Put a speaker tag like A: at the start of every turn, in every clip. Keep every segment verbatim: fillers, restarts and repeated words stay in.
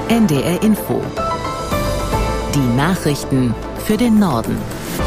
A: N D R Info. Die Nachrichten für den Norden.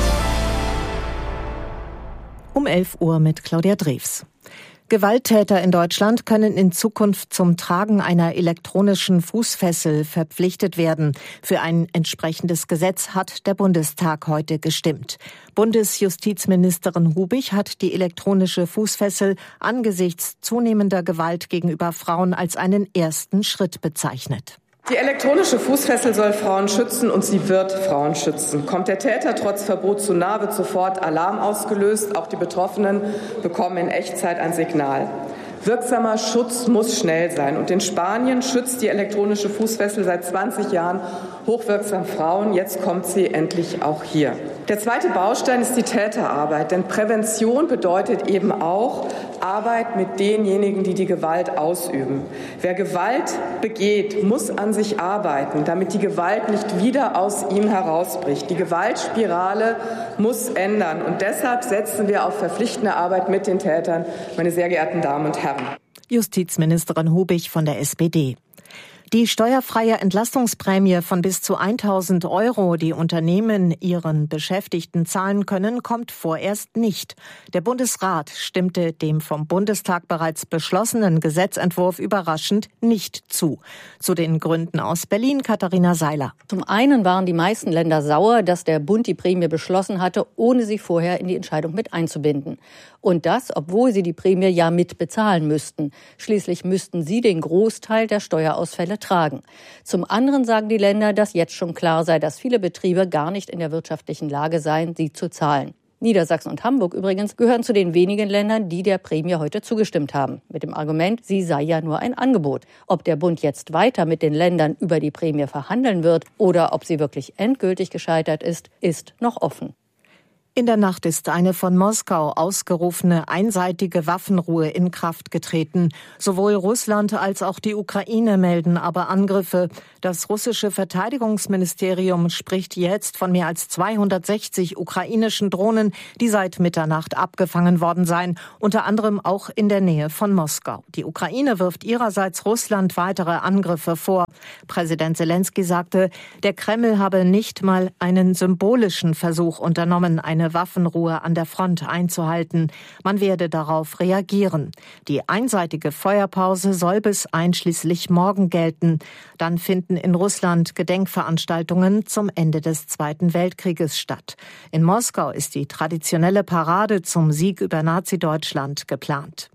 B: Um elf Uhr mit Claudia Drews. Gewalttäter in Deutschland können in Zukunft zum Tragen einer elektronischen Fußfessel verpflichtet werden. Für ein entsprechendes Gesetz hat der Bundestag heute gestimmt. Bundesjustizministerin Hubich hat die elektronische Fußfessel angesichts zunehmender Gewalt gegenüber Frauen als einen ersten Schritt bezeichnet.
C: Die elektronische Fußfessel soll Frauen schützen und sie wird Frauen schützen. Kommt der Täter trotz Verbot zu nah, wird sofort Alarm ausgelöst. Auch die Betroffenen bekommen in Echtzeit ein Signal. Wirksamer Schutz muss schnell sein. Und in Spanien schützt die elektronische Fußfessel seit zwanzig Jahren hochwirksam Frauen. Jetzt kommt sie endlich auch hier. Der zweite Baustein ist die Täterarbeit. Denn Prävention bedeutet eben auch Arbeit mit denjenigen, die die Gewalt ausüben. Wer Gewalt begeht, muss an sich arbeiten, damit die Gewalt nicht wieder aus ihm herausbricht. Die Gewaltspirale muss ändern. Und deshalb setzen wir auf verpflichtende Arbeit mit den Tätern, meine sehr geehrten Damen und Herren.
B: Justizministerin Hubich von der S P D. Die steuerfreie Entlastungsprämie von bis zu tausend Euro, die Unternehmen ihren Beschäftigten zahlen können, kommt vorerst nicht. Der Bundesrat stimmte dem vom Bundestag bereits beschlossenen Gesetzentwurf überraschend nicht zu. Zu den Gründen aus Berlin, Katharina Seiler.
D: Zum einen waren die meisten Länder sauer, dass der Bund die Prämie beschlossen hatte, ohne sie vorher in die Entscheidung mit einzubinden. Und das, obwohl sie die Prämie ja mit bezahlen müssten. Schließlich müssten sie den Großteil der Steuerausfälle tragen. Zum anderen sagen die Länder, dass jetzt schon klar sei, dass viele Betriebe gar nicht in der wirtschaftlichen Lage seien, sie zu zahlen. Niedersachsen und Hamburg übrigens gehören zu den wenigen Ländern, die der Prämie heute zugestimmt haben. Mit dem Argument, sie sei ja nur ein Angebot. Ob der Bund jetzt weiter mit den Ländern über die Prämie verhandeln wird oder ob sie wirklich endgültig gescheitert ist, ist noch offen.
B: In der Nacht ist eine von Moskau ausgerufene einseitige Waffenruhe in Kraft getreten. Sowohl Russland als auch die Ukraine melden aber Angriffe. Das russische Verteidigungsministerium spricht jetzt von mehr als zweihundertsechzig ukrainischen Drohnen, die seit Mitternacht abgefangen worden seien, unter anderem auch in der Nähe von Moskau. Die Ukraine wirft ihrerseits Russland weitere Angriffe vor. Präsident Selenskyj sagte, der Kreml habe nicht mal einen symbolischen Versuch unternommen, eine Waffenruhe an der Front einzuhalten. Man werde darauf reagieren. Die einseitige Feuerpause soll bis einschließlich morgen gelten. Dann finden in Russland Gedenkveranstaltungen zum Ende des Zweiten Weltkrieges statt. In Moskau ist die traditionelle Parade zum Sieg über Nazi-Deutschland geplant.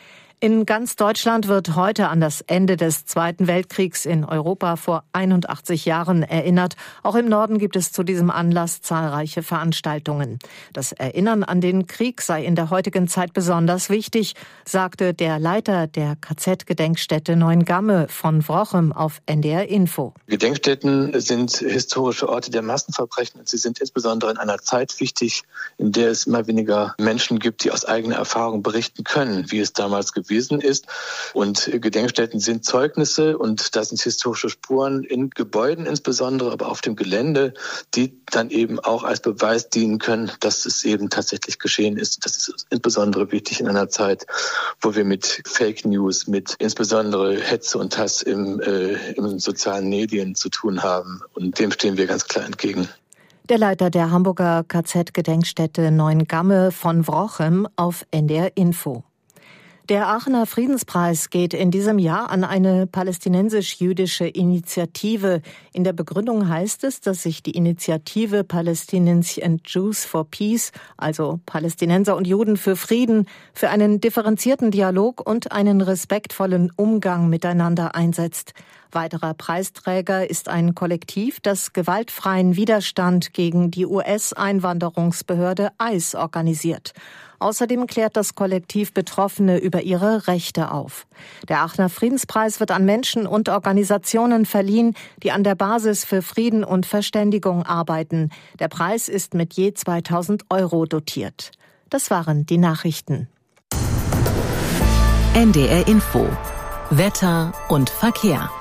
B: In ganz Deutschland wird heute an das Ende des Zweiten Weltkriegs in Europa vor einundachtzig Jahren erinnert. Auch im Norden gibt es zu diesem Anlass zahlreiche Veranstaltungen. Das Erinnern an den Krieg sei in der heutigen Zeit besonders wichtig, sagte der Leiter der K Z-Gedenkstätte Neuengamme von Wrochem auf N D R Info.
E: Gedenkstätten sind historische Orte der Massenverbrechen und sie sind insbesondere in einer Zeit wichtig, in der es immer weniger Menschen gibt, die aus eigener Erfahrung berichten können, wie es damals gewesen ist. Und Gedenkstätten sind Zeugnisse und da sind historische Spuren in Gebäuden insbesondere, aber auf dem Gelände, die dann eben auch als Beweis dienen können, dass es eben tatsächlich geschehen ist. Das ist insbesondere wichtig in einer Zeit, wo wir mit Fake News, mit insbesondere Hetze und Hass im, äh, im sozialen Medien zu tun haben. Und dem stehen wir ganz klar entgegen.
B: Der Leiter der Hamburger K Z-Gedenkstätte Neuengamme von Wrochem auf N D R Info. Der Aachener Friedenspreis geht in diesem Jahr an eine palästinensisch-jüdische Initiative. In der Begründung heißt es, dass sich die Initiative Palestinians and Jews for Peace, also Palästinenser und Juden für Frieden, für einen differenzierten Dialog und einen respektvollen Umgang miteinander einsetzt. Weiterer Preisträger ist ein Kollektiv, das gewaltfreien Widerstand gegen die U S-Einwanderungsbehörde I C E organisiert. Außerdem klärt das Kollektiv Betroffene über ihre Rechte auf. Der Aachener Friedenspreis wird an Menschen und Organisationen verliehen, die an der Basis für Frieden und Verständigung arbeiten. Der Preis ist mit je zweitausend Euro dotiert. Das waren die Nachrichten.
A: N D R Info. Wetter und Verkehr.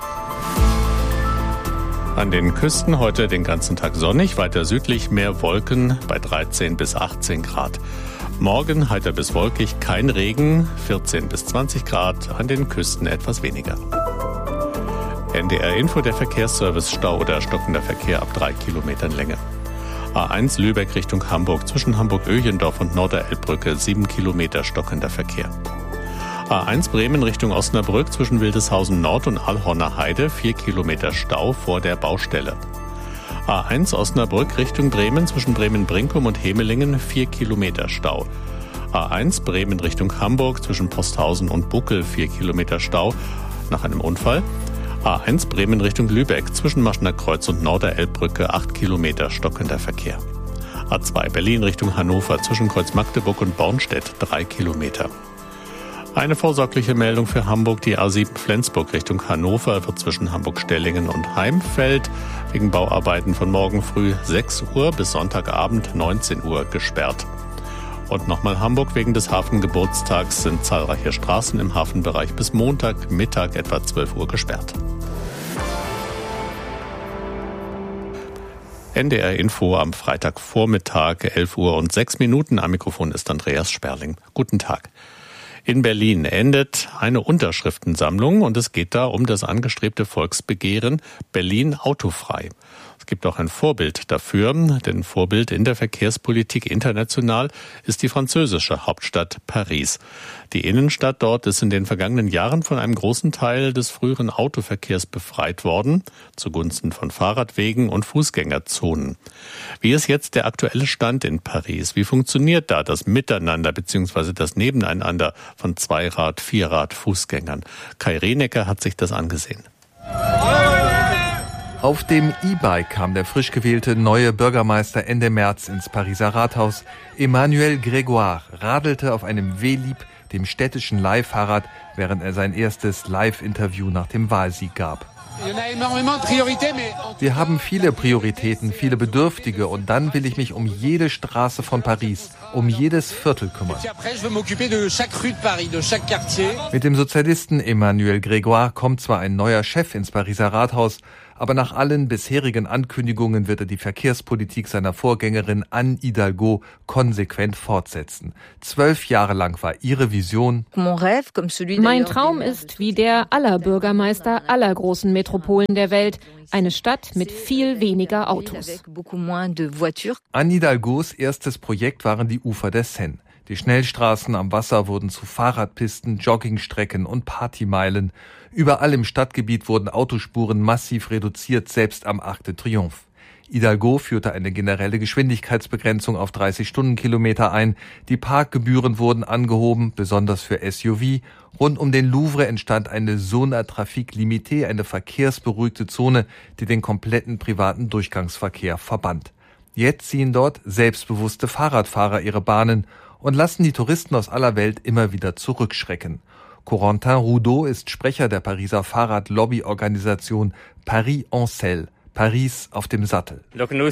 F: An den Küsten heute den ganzen Tag sonnig, weiter südlich mehr Wolken bei dreizehn bis achtzehn Grad. Morgen heiter bis wolkig, kein Regen, vierzehn bis zwanzig Grad, an den Küsten etwas weniger. N D R Info, der Verkehrsservice, Stau oder stockender Verkehr ab drei Kilometern Länge. A eins Lübeck Richtung Hamburg, zwischen Hamburg-Öhlendorf und Norderelbbrücke, sieben Kilometer stockender Verkehr. A eins Bremen Richtung Osnabrück, zwischen Wildeshausen Nord und Allhorner Heide, vier Kilometer Stau vor der Baustelle. A eins Osnabrück Richtung Bremen, zwischen Bremen-Brinkum und Hemelingen, vier Kilometer Stau. A eins Bremen Richtung Hamburg, zwischen Posthausen und Buckel, vier Kilometer Stau nach einem Unfall. A eins Bremen Richtung Lübeck, zwischen Maschner Kreuz und Norderelbbrücke, acht Kilometer stockender Verkehr. A zwei Berlin Richtung Hannover, zwischen Kreuz Magdeburg und Bornstedt, drei Kilometer. Eine vorsorgliche Meldung für Hamburg, die A sieben Flensburg Richtung Hannover wird zwischen Hamburg-Stellingen und Heimfeld wegen Bauarbeiten von morgen früh sechs Uhr bis Sonntagabend neunzehn Uhr gesperrt. Und nochmal Hamburg, wegen des Hafengeburtstags sind zahlreiche Straßen im Hafenbereich bis Montagmittag etwa zwölf Uhr gesperrt. N D R Info am Freitagvormittag, elf Uhr und sechs Minuten. Am Mikrofon ist Andreas Sperling. Guten Tag. In Berlin endet eine Unterschriftensammlung und es geht da um das angestrebte Volksbegehren Berlin autofrei. Es gibt auch ein Vorbild dafür, denn Vorbild in der Verkehrspolitik international ist die französische Hauptstadt Paris. Die Innenstadt dort ist in den vergangenen Jahren von einem großen Teil des früheren Autoverkehrs befreit worden, zugunsten von Fahrradwegen und Fußgängerzonen. Wie ist jetzt der aktuelle Stand in Paris? Wie funktioniert da das Miteinander bzw. das Nebeneinander von Zweirad-, Vierrad-, Fußgängern? Kai Rienecker hat sich das angesehen.
G: Auf dem E-Bike kam der frisch gewählte neue Bürgermeister Ende März ins Pariser Rathaus. Emmanuel Grégoire radelte auf einem Velib, dem städtischen Leihfahrrad, während er sein erstes Live-Interview nach dem Wahlsieg gab. Wir haben viele Prioritäten, viele Bedürftige und dann will ich mich um jede Straße von Paris, um jedes Viertel kümmern. Mit dem Sozialisten Emmanuel Grégoire kommt zwar ein neuer Chef ins Pariser Rathaus, aber nach allen bisherigen Ankündigungen wird er die Verkehrspolitik seiner Vorgängerin Anne Hidalgo konsequent fortsetzen. Zwölf Jahre lang war ihre Vision:
H: Mein Traum ist wie der aller Bürgermeister aller großen Metropolen der Welt, eine Stadt mit viel weniger Autos.
G: Anne Hidalgos erstes Projekt waren die Ufer der Seine. Die Schnellstraßen am Wasser wurden zu Fahrradpisten, Joggingstrecken und Partymeilen. Überall im Stadtgebiet wurden Autospuren massiv reduziert, selbst am Arc de Triomphe. Hidalgo führte eine generelle Geschwindigkeitsbegrenzung auf dreißig Stundenkilometer ein. Die Parkgebühren wurden angehoben, besonders für S U V. Rund um den Louvre entstand eine Zone à Trafic Limité, eine verkehrsberuhigte Zone, die den kompletten privaten Durchgangsverkehr verband. Jetzt ziehen dort selbstbewusste Fahrradfahrer ihre Bahnen und lassen die Touristen aus aller Welt immer wieder zurückschrecken. Corentin Roudot ist Sprecher der Pariser Fahrradlobbyorganisation Paris en Selle. Paris auf dem Sattel.
I: Wir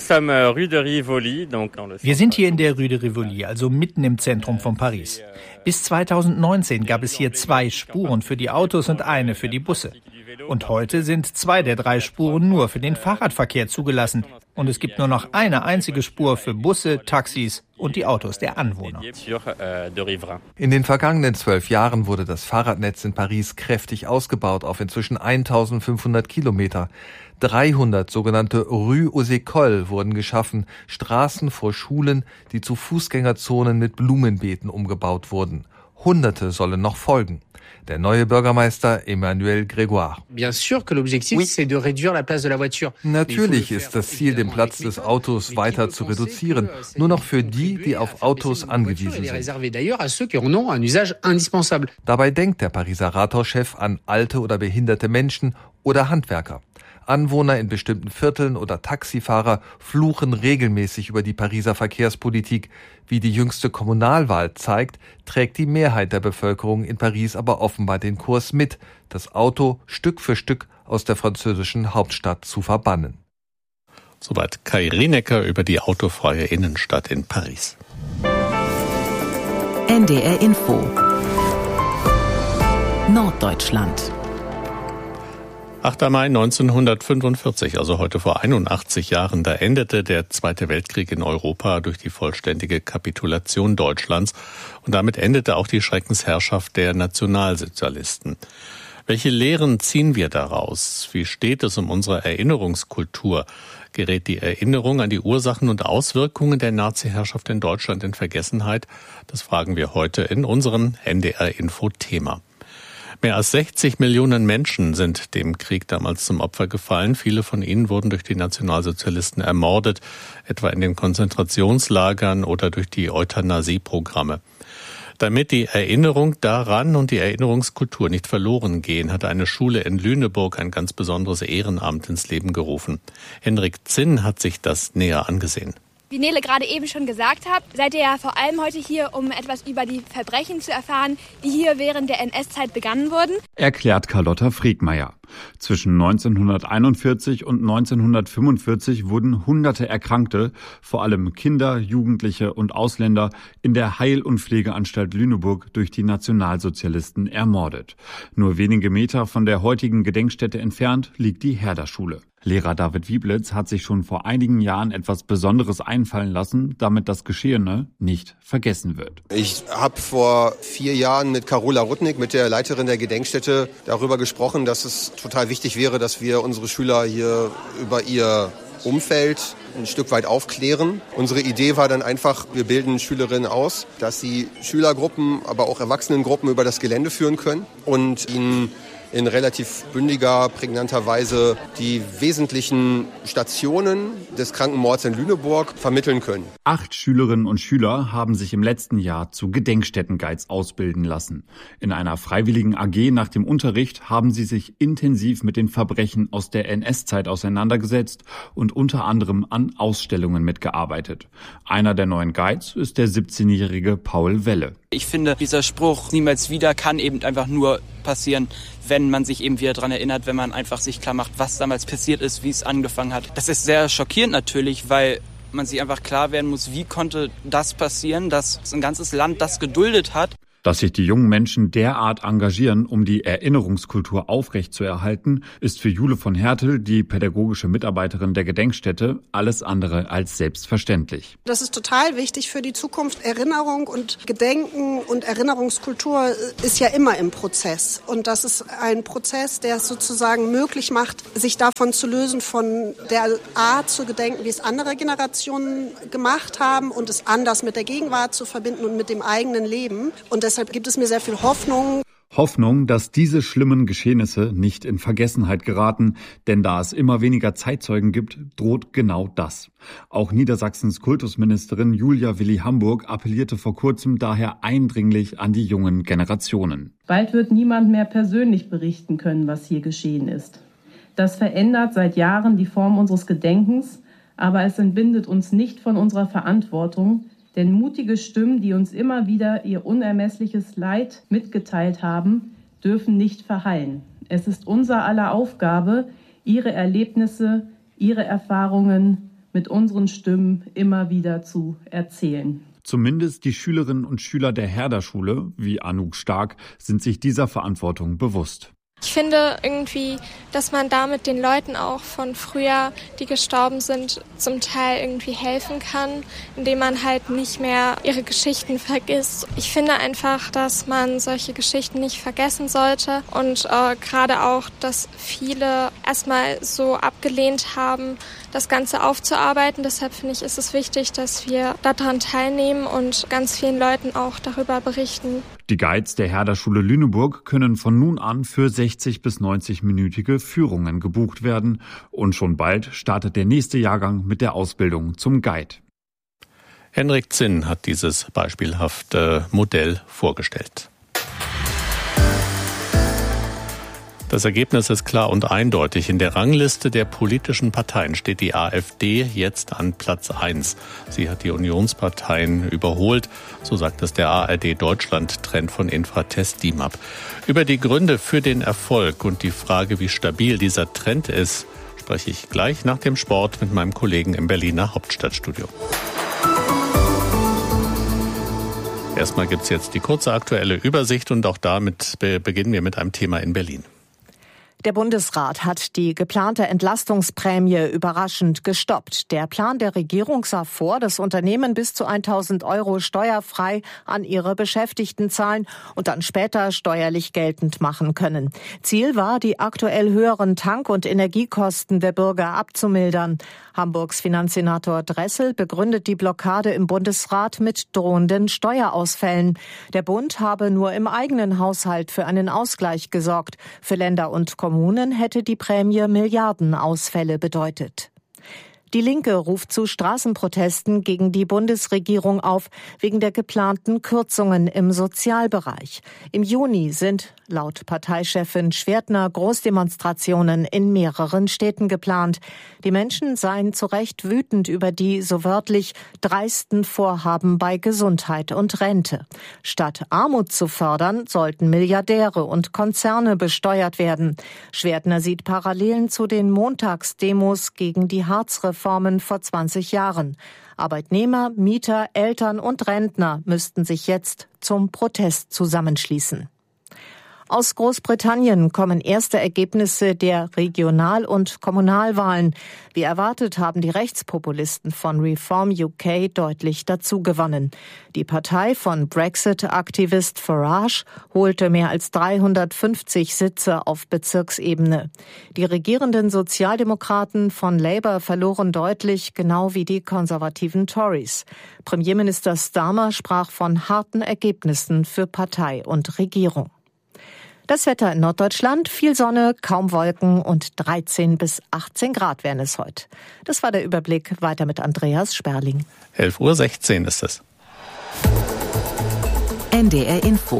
J: sind hier in der Rue de Rivoli, also mitten im Zentrum von Paris. Bis zweitausendneunzehn gab es hier zwei Spuren für die Autos und eine für die Busse. Und heute sind zwei der drei Spuren nur für den Fahrradverkehr zugelassen. Und es gibt nur noch eine einzige Spur für Busse, Taxis und die Autos der Anwohner.
G: In den vergangenen zwölf Jahren wurde das Fahrradnetz in Paris kräftig ausgebaut auf inzwischen eintausendfünfhundert Kilometer. dreihundert sogenannte Rue aux Écoles wurden geschaffen, Straßen vor Schulen, die zu Fußgängerzonen mit Blumenbeeten umgebaut wurden. Hunderte sollen noch folgen. Der neue Bürgermeister Emmanuel Grégoire. Natürlich ist das Ziel, den Platz des Autos weiter zu reduzieren, nur noch für die, die auf Autos angewiesen sind. Dabei denkt der Pariser Rathauschef an alte oder behinderte Menschen oder Handwerker. Anwohner in bestimmten Vierteln oder Taxifahrer fluchen regelmäßig über die Pariser Verkehrspolitik. Wie die jüngste Kommunalwahl zeigt, trägt die Mehrheit der Bevölkerung in Paris aber offenbar den Kurs mit, das Auto Stück für Stück aus der französischen Hauptstadt zu verbannen.
F: Soweit Kai Rienecker über die autofreie Innenstadt in Paris.
A: N D R Info Norddeutschland.
F: achter Mai neunzehnhundertfünfundvierzig, also heute vor einundachtzig Jahren, da endete der Zweite Weltkrieg in Europa durch die vollständige Kapitulation Deutschlands und damit endete auch die Schreckensherrschaft der Nationalsozialisten. Welche Lehren ziehen wir daraus? Wie steht es um unsere Erinnerungskultur? Gerät die Erinnerung an die Ursachen und Auswirkungen der Nazi-Herrschaft in Deutschland in Vergessenheit? Das fragen wir heute in unserem N D R-Info-Thema. Mehr als sechzig Millionen Menschen sind dem Krieg damals zum Opfer gefallen. Viele von ihnen wurden durch die Nationalsozialisten ermordet, etwa in den Konzentrationslagern oder durch die Euthanasieprogramme. Damit die Erinnerung daran und die Erinnerungskultur nicht verloren gehen, hat eine Schule in Lüneburg ein ganz besonderes Ehrenamt ins Leben gerufen. Henrik Zinn hat sich das näher angesehen.
I: Wie Nele gerade eben schon gesagt hat, seid ihr ja vor allem heute hier, um etwas über die Verbrechen zu erfahren, die hier während der N S-Zeit begangen wurden.
K: Erklärt Carlotta Friedmeier. Zwischen neunzehnhunderteinundvierzig und neunzehnhundertfünfundvierzig wurden hunderte Erkrankte, vor allem Kinder, Jugendliche und Ausländer, in der Heil- und Pflegeanstalt Lüneburg durch die Nationalsozialisten ermordet. Nur wenige Meter von der heutigen Gedenkstätte entfernt liegt die Herder-Schule. Lehrer David Wieblitz hat sich schon vor einigen Jahren etwas Besonderes einfallen lassen, damit das Geschehene nicht vergessen wird.
L: Ich habe vor vier Jahren mit Carola Rudnick, mit der Leiterin der Gedenkstätte, darüber gesprochen, dass es total wichtig wäre, dass wir unsere Schüler hier über ihr Umfeld ein Stück weit aufklären. Unsere Idee war dann einfach, wir bilden Schülerinnen aus, dass sie Schülergruppen, aber auch Erwachsenengruppen über das Gelände führen können und ihnen in relativ bündiger, prägnanter Weise die wesentlichen Stationen des Krankenmords in Lüneburg vermitteln können.
K: Acht Schülerinnen und Schüler haben sich im letzten Jahr zu Gedenkstättenguides ausbilden lassen. In einer freiwilligen A G nach dem Unterricht haben sie sich intensiv mit den Verbrechen aus der N S-Zeit auseinandergesetzt und unter anderem an Ausstellungen mitgearbeitet. Einer der neuen Guides ist der siebzehnjährige Paul Welle.
M: Ich finde, dieser Spruch niemals wieder kann eben einfach nur passieren, wenn man sich eben wieder daran erinnert, wenn man einfach sich klar macht, was damals passiert ist, wie es angefangen hat. Das ist sehr schockierend natürlich, weil man sich einfach klar werden muss, wie konnte das passieren, dass ein ganzes Land das geduldet hat.
K: Dass sich die jungen Menschen derart engagieren, um die Erinnerungskultur aufrechtzuerhalten, ist für Jule von Hertel, die pädagogische Mitarbeiterin der Gedenkstätte, alles andere als selbstverständlich.
N: Das ist total wichtig für die Zukunft. Erinnerung und Gedenken und Erinnerungskultur ist ja immer im Prozess. Und das ist ein Prozess, der es sozusagen möglich macht, sich davon zu lösen, von der Art zu gedenken, wie es andere Generationen gemacht haben und es anders mit der Gegenwart zu verbinden und mit dem eigenen Leben. Und deshalb gibt es mir sehr viel Hoffnung.
K: Hoffnung, dass diese schlimmen Geschehnisse nicht in Vergessenheit geraten, denn da es immer weniger Zeitzeugen gibt, droht genau das. Auch Niedersachsens Kultusministerin Julia Willi-Hamburg appellierte vor kurzem daher eindringlich an die jungen Generationen.
O: Bald wird niemand mehr persönlich berichten können, was hier geschehen ist. Das verändert seit Jahren die Form unseres Gedenkens, aber es entbindet uns nicht von unserer Verantwortung, denn mutige Stimmen, die uns immer wieder ihr unermessliches Leid mitgeteilt haben, dürfen nicht verhallen. Es ist unser aller Aufgabe, ihre Erlebnisse, ihre Erfahrungen mit unseren Stimmen immer wieder zu erzählen.
K: Zumindest die Schülerinnen und Schüler der Herder-Schule, wie Anouk Stark, sind sich dieser Verantwortung bewusst.
P: Ich finde irgendwie, dass man damit den Leuten auch von früher, die gestorben sind, zum Teil irgendwie helfen kann, indem man halt nicht mehr ihre Geschichten vergisst. Ich finde einfach, dass man solche Geschichten nicht vergessen sollte und äh, gerade auch, dass viele erstmal so abgelehnt haben, das Ganze aufzuarbeiten. Deshalb finde ich, ist es wichtig, dass wir daran teilnehmen und ganz vielen Leuten auch darüber berichten.
K: Die Guides der Herder-Schule Lüneburg können von nun an für sechzig bis neunzig-minütige Führungen gebucht werden. Und schon bald startet der nächste Jahrgang mit der Ausbildung zum Guide.
F: Henrik Zinn hat dieses beispielhafte Modell vorgestellt. Das Ergebnis ist klar und eindeutig. In der Rangliste der politischen Parteien steht die AfD jetzt an Platz eins. Sie hat die Unionsparteien überholt, so sagt es der A R D-Deutschland-Trend von Infratest D I M A P. Über die Gründe für den Erfolg und die Frage, wie stabil dieser Trend ist, spreche ich gleich nach dem Sport mit meinem Kollegen im Berliner Hauptstadtstudio. Erstmal gibt es jetzt die kurze aktuelle Übersicht und auch damit beginnen wir mit einem Thema in Berlin.
B: Der Bundesrat hat die geplante Entlastungsprämie überraschend gestoppt. Der Plan der Regierung sah vor, dass Unternehmen bis zu tausend Euro steuerfrei an ihre Beschäftigten zahlen und dann später steuerlich geltend machen können. Ziel war, die aktuell höheren Tank- und Energiekosten der Bürger abzumildern. Hamburgs Finanzsenator Dressel begründet die Blockade im Bundesrat mit drohenden Steuerausfällen. Der Bund habe nur im eigenen Haushalt für einen Ausgleich gesorgt. Für Länder und Kommunen hätte die Prämie Milliardenausfälle bedeutet. Die Linke ruft zu Straßenprotesten gegen die Bundesregierung auf, wegen der geplanten Kürzungen im Sozialbereich. Im Juni sind laut Parteichefin Schwertner Großdemonstrationen in mehreren Städten geplant. Die Menschen seien zu Recht wütend über die, so wörtlich, dreisten Vorhaben bei Gesundheit und Rente. Statt Armut zu fördern, sollten Milliardäre und Konzerne besteuert werden. Schwertner sieht Parallelen zu den Montagsdemos gegen die Harzreform Reformen vor zwanzig Jahren. Arbeitnehmer, Mieter, Eltern und Rentner müssten sich jetzt zum Protest zusammenschließen. Aus Großbritannien kommen erste Ergebnisse der Regional- und Kommunalwahlen. Wie erwartet haben die Rechtspopulisten von Reform U K deutlich dazugewonnen. Die Partei von Brexit-Aktivist Farage holte mehr als dreihundertfünfzig Sitze auf Bezirksebene. Die regierenden Sozialdemokraten von Labour verloren deutlich, genau wie die konservativen Tories. Premierminister Starmer sprach von harten Ergebnissen für Partei und Regierung. Das Wetter in Norddeutschland, viel Sonne, kaum Wolken und dreizehn bis achtzehn Grad wären es heute. Das war der Überblick, weiter mit Andreas Sperling.
F: elf Uhr sechzehn ist es.
A: N D R Info.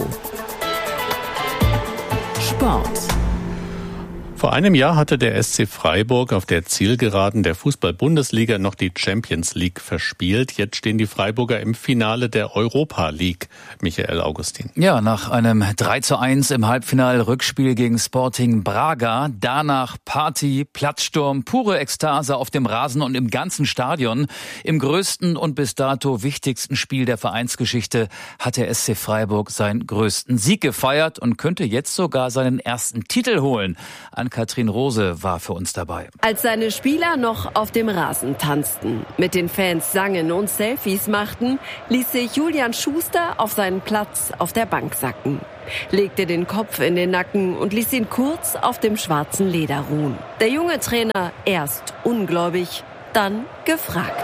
A: Sport.
F: Vor einem Jahr hatte der S C Freiburg auf der Zielgeraden der Fußball-Bundesliga noch die Champions League verspielt. Jetzt stehen die Freiburger im Finale der Europa League. Michael Augustin.
Q: Ja, nach einem drei zu eins im Halbfinal-Rückspiel gegen Sporting Braga. Danach Party, Platzsturm, pure Ekstase auf dem Rasen und im ganzen Stadion. Im größten und bis dato wichtigsten Spiel der Vereinsgeschichte hat der S C Freiburg seinen größten Sieg gefeiert und könnte jetzt sogar seinen ersten Titel holen. An Katrin Rose war für uns dabei.
R: Als seine Spieler noch auf dem Rasen tanzten, mit den Fans sangen und Selfies machten, ließ sich Julian Schuster auf seinen Platz auf der Bank sacken, legte den Kopf in den Nacken und ließ ihn kurz auf dem schwarzen Leder ruhen. Der junge Trainer erst ungläubig, dann gefragt.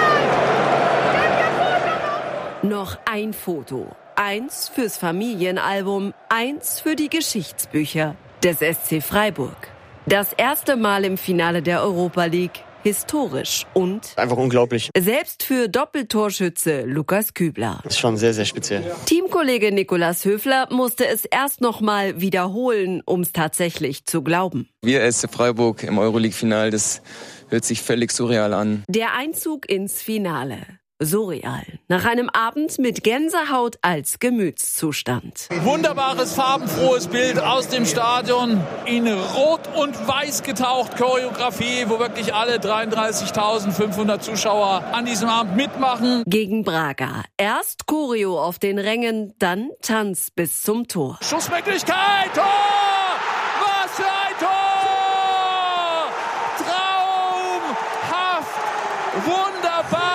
R: Noch ein Foto. Eins fürs Familienalbum, eins für die Geschichtsbücher des S C Freiburg. Das erste Mal im Finale der Europa League. Historisch und
S: einfach unglaublich.
R: Selbst für Doppeltorschütze Lukas Kübler.
S: Das ist schon sehr, sehr speziell.
R: Teamkollege Nikolas Höfler musste es erst noch mal wiederholen, um es tatsächlich zu glauben.
T: Wir S C Freiburg im Euroleague-Final, das hört sich völlig surreal an.
R: Der Einzug ins Finale. Surreal. Nach einem Abend mit Gänsehaut als Gemütszustand.
U: Wunderbares, farbenfrohes Bild aus dem Stadion. In Rot und Weiß getaucht. Choreografie, wo wirklich alle dreiunddreißigtausendfünfhundert Zuschauer an diesem Abend mitmachen.
R: Gegen Braga. Erst Choreo auf den Rängen, dann Tanz bis zum Tor.
U: Schussmöglichkeit! Tor! Was für ein Tor! Traumhaft! Wunderbar!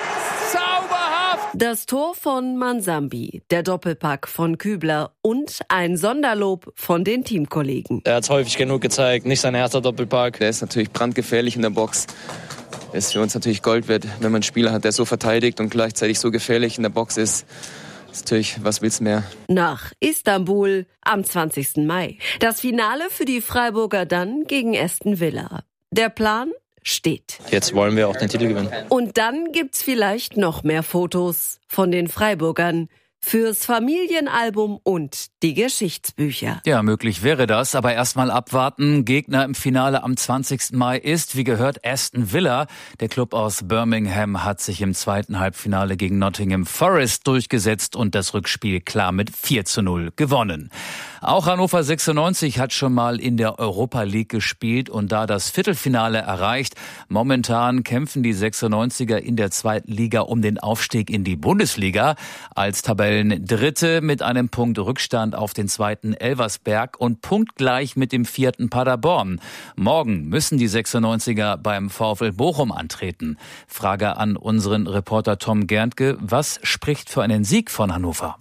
R: Das Tor von Mansambi, der Doppelpack von Kübler und ein Sonderlob von den Teamkollegen.
S: Er hat es häufig genug gezeigt, nicht sein erster Doppelpack.
T: Der ist natürlich brandgefährlich in der Box. Ist für uns natürlich Gold wert, wenn man einen Spieler hat, der so verteidigt und gleichzeitig so gefährlich in der Box ist. Ist natürlich, was willst du mehr?
R: Nach Istanbul am zwanzigsten Mai. Das Finale für die Freiburger dann gegen Aston Villa. Der Plan steht.
S: Jetzt wollen wir auch den Titel gewinnen.
R: Und dann gibt's vielleicht noch mehr Fotos von den Freiburgern fürs Familienalbum und die Geschichtsbücher.
Q: Ja, möglich wäre das, aber erstmal abwarten. Gegner im Finale am zwanzigsten Mai ist, wie gehört, Aston Villa. Der Club aus Birmingham hat sich im zweiten Halbfinale gegen Nottingham Forest durchgesetzt und das Rückspiel klar mit vier zu null gewonnen. Auch Hannover sechsundneunzig hat schon mal in der Europa League gespielt und da das Viertelfinale erreicht. Momentan kämpfen die sechsundneunziger in der zweiten Liga um den Aufstieg in die Bundesliga. Als Tabellen Tabellendritte mit einem Punkt Rückstand auf den zweiten Elversberg und punktgleich mit dem vierten Paderborn. Morgen müssen die sechsundneunziger beim VfL Bochum antreten. Frage an unseren Reporter Tom Gerntke, was spricht für einen Sieg von Hannover?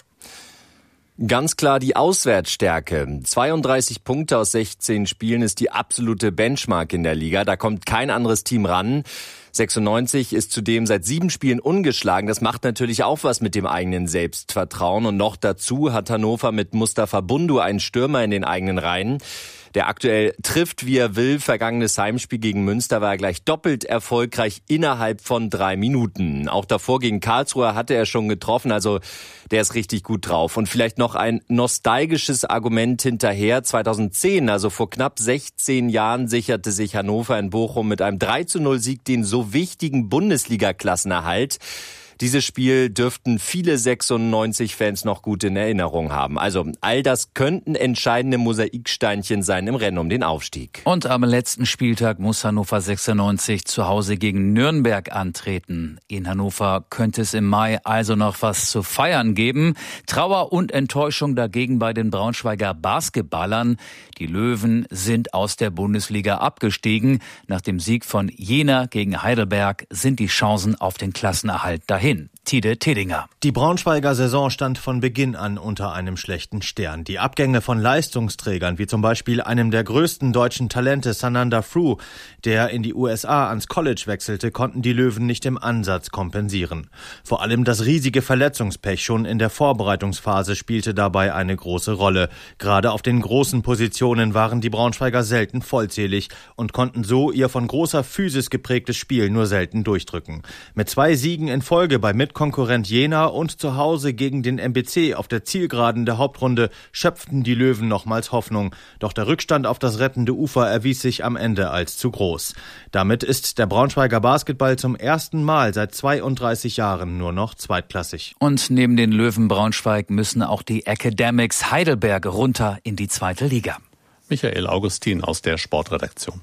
C: Ganz klar die Auswärtsstärke. zweiunddreißig Punkte aus sechzehn Spielen ist die absolute Benchmark in der Liga. Da kommt kein anderes Team ran. sechsundneunzig ist zudem seit sieben Spielen ungeschlagen. Das macht natürlich auch was mit dem eigenen Selbstvertrauen. Und noch dazu hat Hannover mit Mustafa Bundu einen Stürmer in den eigenen Reihen, der aktuell trifft, wie er will. Vergangenes Heimspiel gegen Münster war er gleich doppelt erfolgreich innerhalb von drei Minuten. Auch davor gegen Karlsruhe hatte er schon getroffen, also der ist richtig gut drauf. Und vielleicht noch ein nostalgisches Argument hinterher. zweitausendzehn, also vor knapp sechzehn Jahren, sicherte sich Hannover in Bochum mit einem drei zu null Sieg den so wichtigen Bundesliga-Klassenerhalt. Dieses Spiel dürften viele sechsundneunzig-Fans noch gut in Erinnerung haben. Also all das könnten entscheidende Mosaiksteinchen sein im Rennen um den Aufstieg.
Q: Und am letzten Spieltag muss Hannover sechsundneunzig zu Hause gegen Nürnberg antreten. In Hannover könnte es im Mai also noch was zu feiern geben. Trauer und Enttäuschung dagegen bei den Braunschweiger Basketballern. Die Löwen sind aus der Bundesliga abgestiegen. Nach dem Sieg von Jena gegen Heidelberg sind die Chancen auf den Klassenerhalt dahin. Tide Tedinger.
V: Die Braunschweiger Saison stand von Beginn an unter einem schlechten Stern. Die Abgänge von Leistungsträgern, wie zum Beispiel einem der größten deutschen Talente, Sananda Fru, der in die U S A ans College wechselte, konnten die Löwen nicht im Ansatz kompensieren. Vor allem das riesige Verletzungspech schon in der Vorbereitungsphase spielte dabei eine große Rolle. Gerade auf den großen Positionen waren die Braunschweiger selten vollzählig und konnten so ihr von großer Physis geprägtes Spiel nur selten durchdrücken. Mit zwei Siegen in Folge bei Mitkonkurrent Jena und zu Hause gegen den M B C auf der Zielgeraden der Hauptrunde schöpften die Löwen nochmals Hoffnung. Doch der Rückstand auf das rettende Ufer erwies sich am Ende als zu groß. Damit ist der Braunschweiger Basketball zum ersten Mal seit zweiunddreißig Jahren nur noch zweitklassig.
Q: Und neben den Löwen Braunschweig müssen auch die Academics Heidelberg runter in die zweite Liga.
F: Michael Augustin aus der Sportredaktion.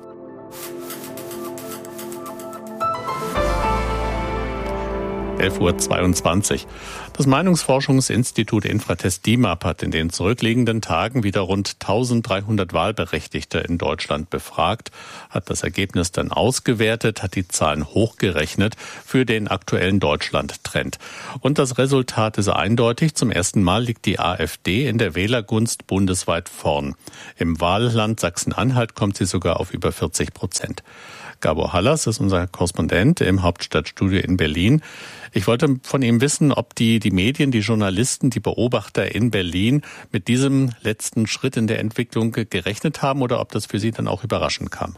F: elf Uhr zweiundzwanzig. Das Meinungsforschungsinstitut Infratest D I M A P hat in den zurückliegenden Tagen wieder rund eintausenddreihundert Wahlberechtigte in Deutschland befragt, hat das Ergebnis dann ausgewertet, hat die Zahlen hochgerechnet für den aktuellen Deutschland-Trend. Und das Resultat ist eindeutig. Zum ersten Mal liegt die AfD in der Wählergunst bundesweit vorn. Im Wahlland Sachsen-Anhalt kommt sie sogar auf über vierzig Prozent. Gabor Hallas ist unser Korrespondent im Hauptstadtstudio in Berlin. Ich wollte von ihm wissen, ob die, die Medien, die Journalisten, die Beobachter in Berlin mit diesem letzten Schritt in der Entwicklung gerechnet haben oder ob das für Sie dann auch überraschend kam.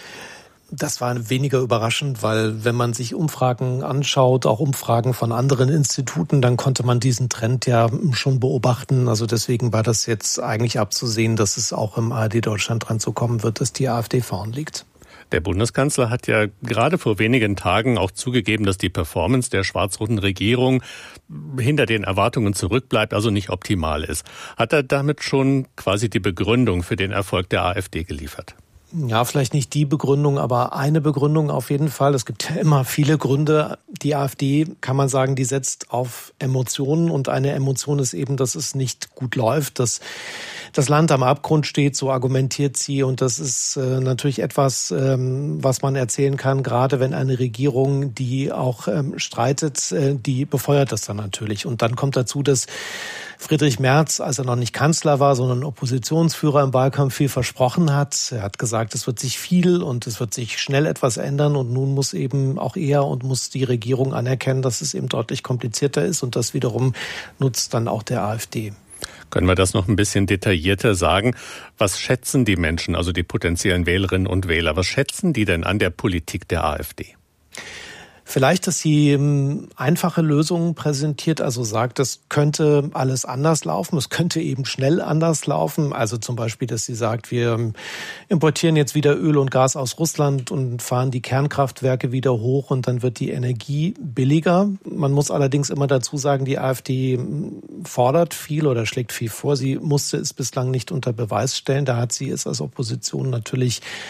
W: Das war weniger überraschend, weil wenn man sich Umfragen anschaut, auch Umfragen von anderen Instituten, dann konnte man diesen Trend ja schon beobachten. Also deswegen war das jetzt eigentlich abzusehen, dass es auch im A R D-Deutschland dran so kommen wird, dass die AfD vorn liegt.
F: Der Bundeskanzler hat ja gerade vor wenigen Tagen auch zugegeben, dass die Performance der schwarz-roten Regierung hinter den Erwartungen zurückbleibt, also nicht optimal ist. Hat er damit schon quasi die Begründung für den Erfolg der AfD geliefert?
W: Ja, vielleicht nicht die Begründung, aber eine Begründung auf jeden Fall. Es gibt ja immer viele Gründe. Die AfD, kann man sagen, die setzt auf Emotionen und eine Emotion ist eben, dass es nicht gut läuft, dass das Land am Abgrund steht, so argumentiert sie. Und das ist äh, natürlich etwas, ähm, was man erzählen kann, gerade wenn eine Regierung, die auch ähm, streitet, äh, die befeuert das dann natürlich. Und dann kommt dazu, dass Friedrich Merz, als er noch nicht Kanzler war, sondern Oppositionsführer im Wahlkampf, viel versprochen hat. Er hat gesagt, es wird sich viel und es wird sich schnell etwas ändern. Und nun muss eben auch er und muss die Regierung anerkennen, dass es eben deutlich komplizierter ist. Und das wiederum nutzt dann auch der AfD.
F: Können wir das noch ein bisschen detaillierter sagen? Was schätzen die Menschen, also die potenziellen Wählerinnen und Wähler, was schätzen die denn an der Politik der AfD?
W: Vielleicht, dass sie einfache Lösungen präsentiert, also sagt, es könnte alles anders laufen, es könnte eben schnell anders laufen. Also zum Beispiel, dass sie sagt, wir importieren jetzt wieder Öl und Gas aus Russland und fahren die Kernkraftwerke wieder hoch und dann wird die Energie billiger. Man muss allerdings immer dazu sagen, die AfD fordert viel oder schlägt viel vor. Sie musste es bislang nicht unter Beweis stellen. Da hat sie es als Opposition natürlich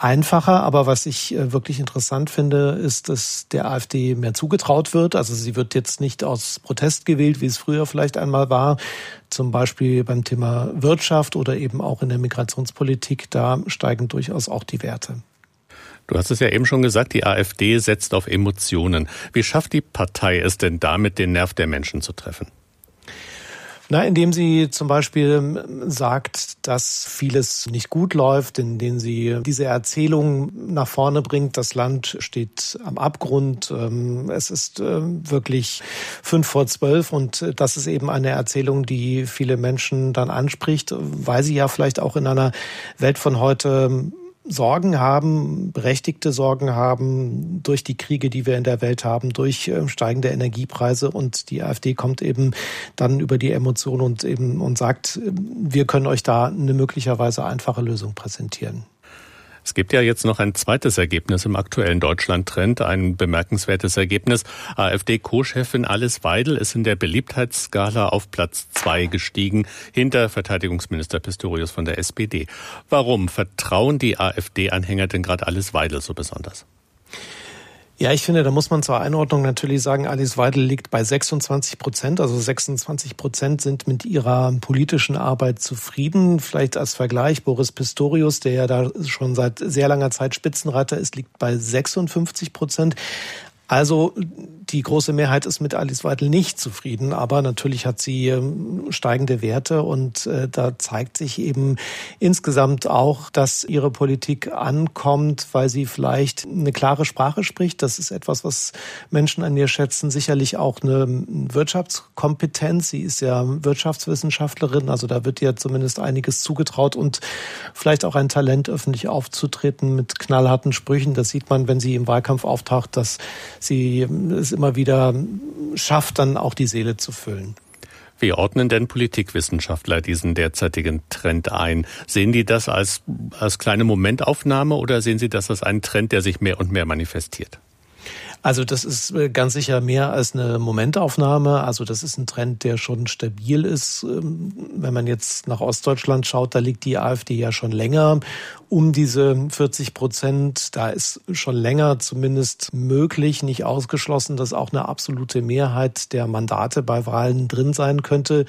W: einfacher. Aber was ich wirklich interessant finde, ist, dass der AfD mehr zugetraut wird. Also sie wird jetzt nicht aus Protest gewählt, wie es früher vielleicht einmal war. Zum Beispiel beim Thema Wirtschaft oder eben auch in der Migrationspolitik. Da steigen durchaus auch die Werte.
F: Du hast es ja eben schon gesagt, die AfD setzt auf Emotionen. Wie schafft die Partei es denn damit, den Nerv der Menschen zu treffen?
W: Na, indem sie zum Beispiel sagt, dass vieles nicht gut läuft, indem sie diese Erzählung nach vorne bringt, das Land steht am Abgrund, es ist wirklich fünf vor zwölf und das ist eben eine Erzählung, die viele Menschen dann anspricht, weil sie ja vielleicht auch in einer Welt von heute Sorgen haben, berechtigte Sorgen haben durch die Kriege, die wir in der Welt haben, durch steigende Energiepreise und die AfD kommt eben dann über die Emotionen und eben und sagt, wir können euch da eine möglicherweise einfache Lösung präsentieren.
F: Es gibt ja jetzt noch ein zweites Ergebnis im aktuellen Deutschland-Trend, ein bemerkenswertes Ergebnis. AfD-Co-Chefin Alice Weidel ist in der Beliebtheitsskala auf Platz zwei gestiegen, hinter Verteidigungsminister Pistorius von der S P D. Warum vertrauen die AfD-Anhänger denn gerade Alice Weidel so besonders?
W: Ja, ich finde, da muss man zur Einordnung natürlich sagen, Alice Weidel liegt bei sechsundzwanzig Prozent. Also sechsundzwanzig Prozent sind mit ihrer politischen Arbeit zufrieden. Vielleicht als Vergleich, Boris Pistorius, der ja da schon seit sehr langer Zeit Spitzenreiter ist, liegt bei sechsundfünfzig Prozent. Also die große Mehrheit ist mit Alice Weidel nicht zufrieden, aber natürlich hat sie steigende Werte und äh, da zeigt sich eben insgesamt auch, dass ihre Politik ankommt, weil sie vielleicht eine klare Sprache spricht. Das ist etwas, was Menschen an ihr schätzen. Sicherlich auch eine Wirtschaftskompetenz. Sie ist ja Wirtschaftswissenschaftlerin, also da wird ihr zumindest einiges zugetraut und vielleicht auch ein Talent, öffentlich aufzutreten mit knallharten Sprüchen. Das sieht man, wenn sie im Wahlkampf auftaucht, dass sie es immer wieder schafft, dann auch die Seele zu füllen.
F: Wie ordnen denn Politikwissenschaftler diesen derzeitigen Trend ein? Sehen die das als, als kleine Momentaufnahme oder sehen sie das als einen Trend, der sich mehr und mehr manifestiert?
W: Also das ist ganz sicher mehr als eine Momentaufnahme. Also das ist ein Trend, der schon stabil ist. Wenn man jetzt nach Ostdeutschland schaut, da liegt die AfD ja schon länger um diese vierzig Prozent. Da ist schon länger zumindest möglich, nicht ausgeschlossen, dass auch eine absolute Mehrheit der Mandate bei Wahlen drin sein könnte.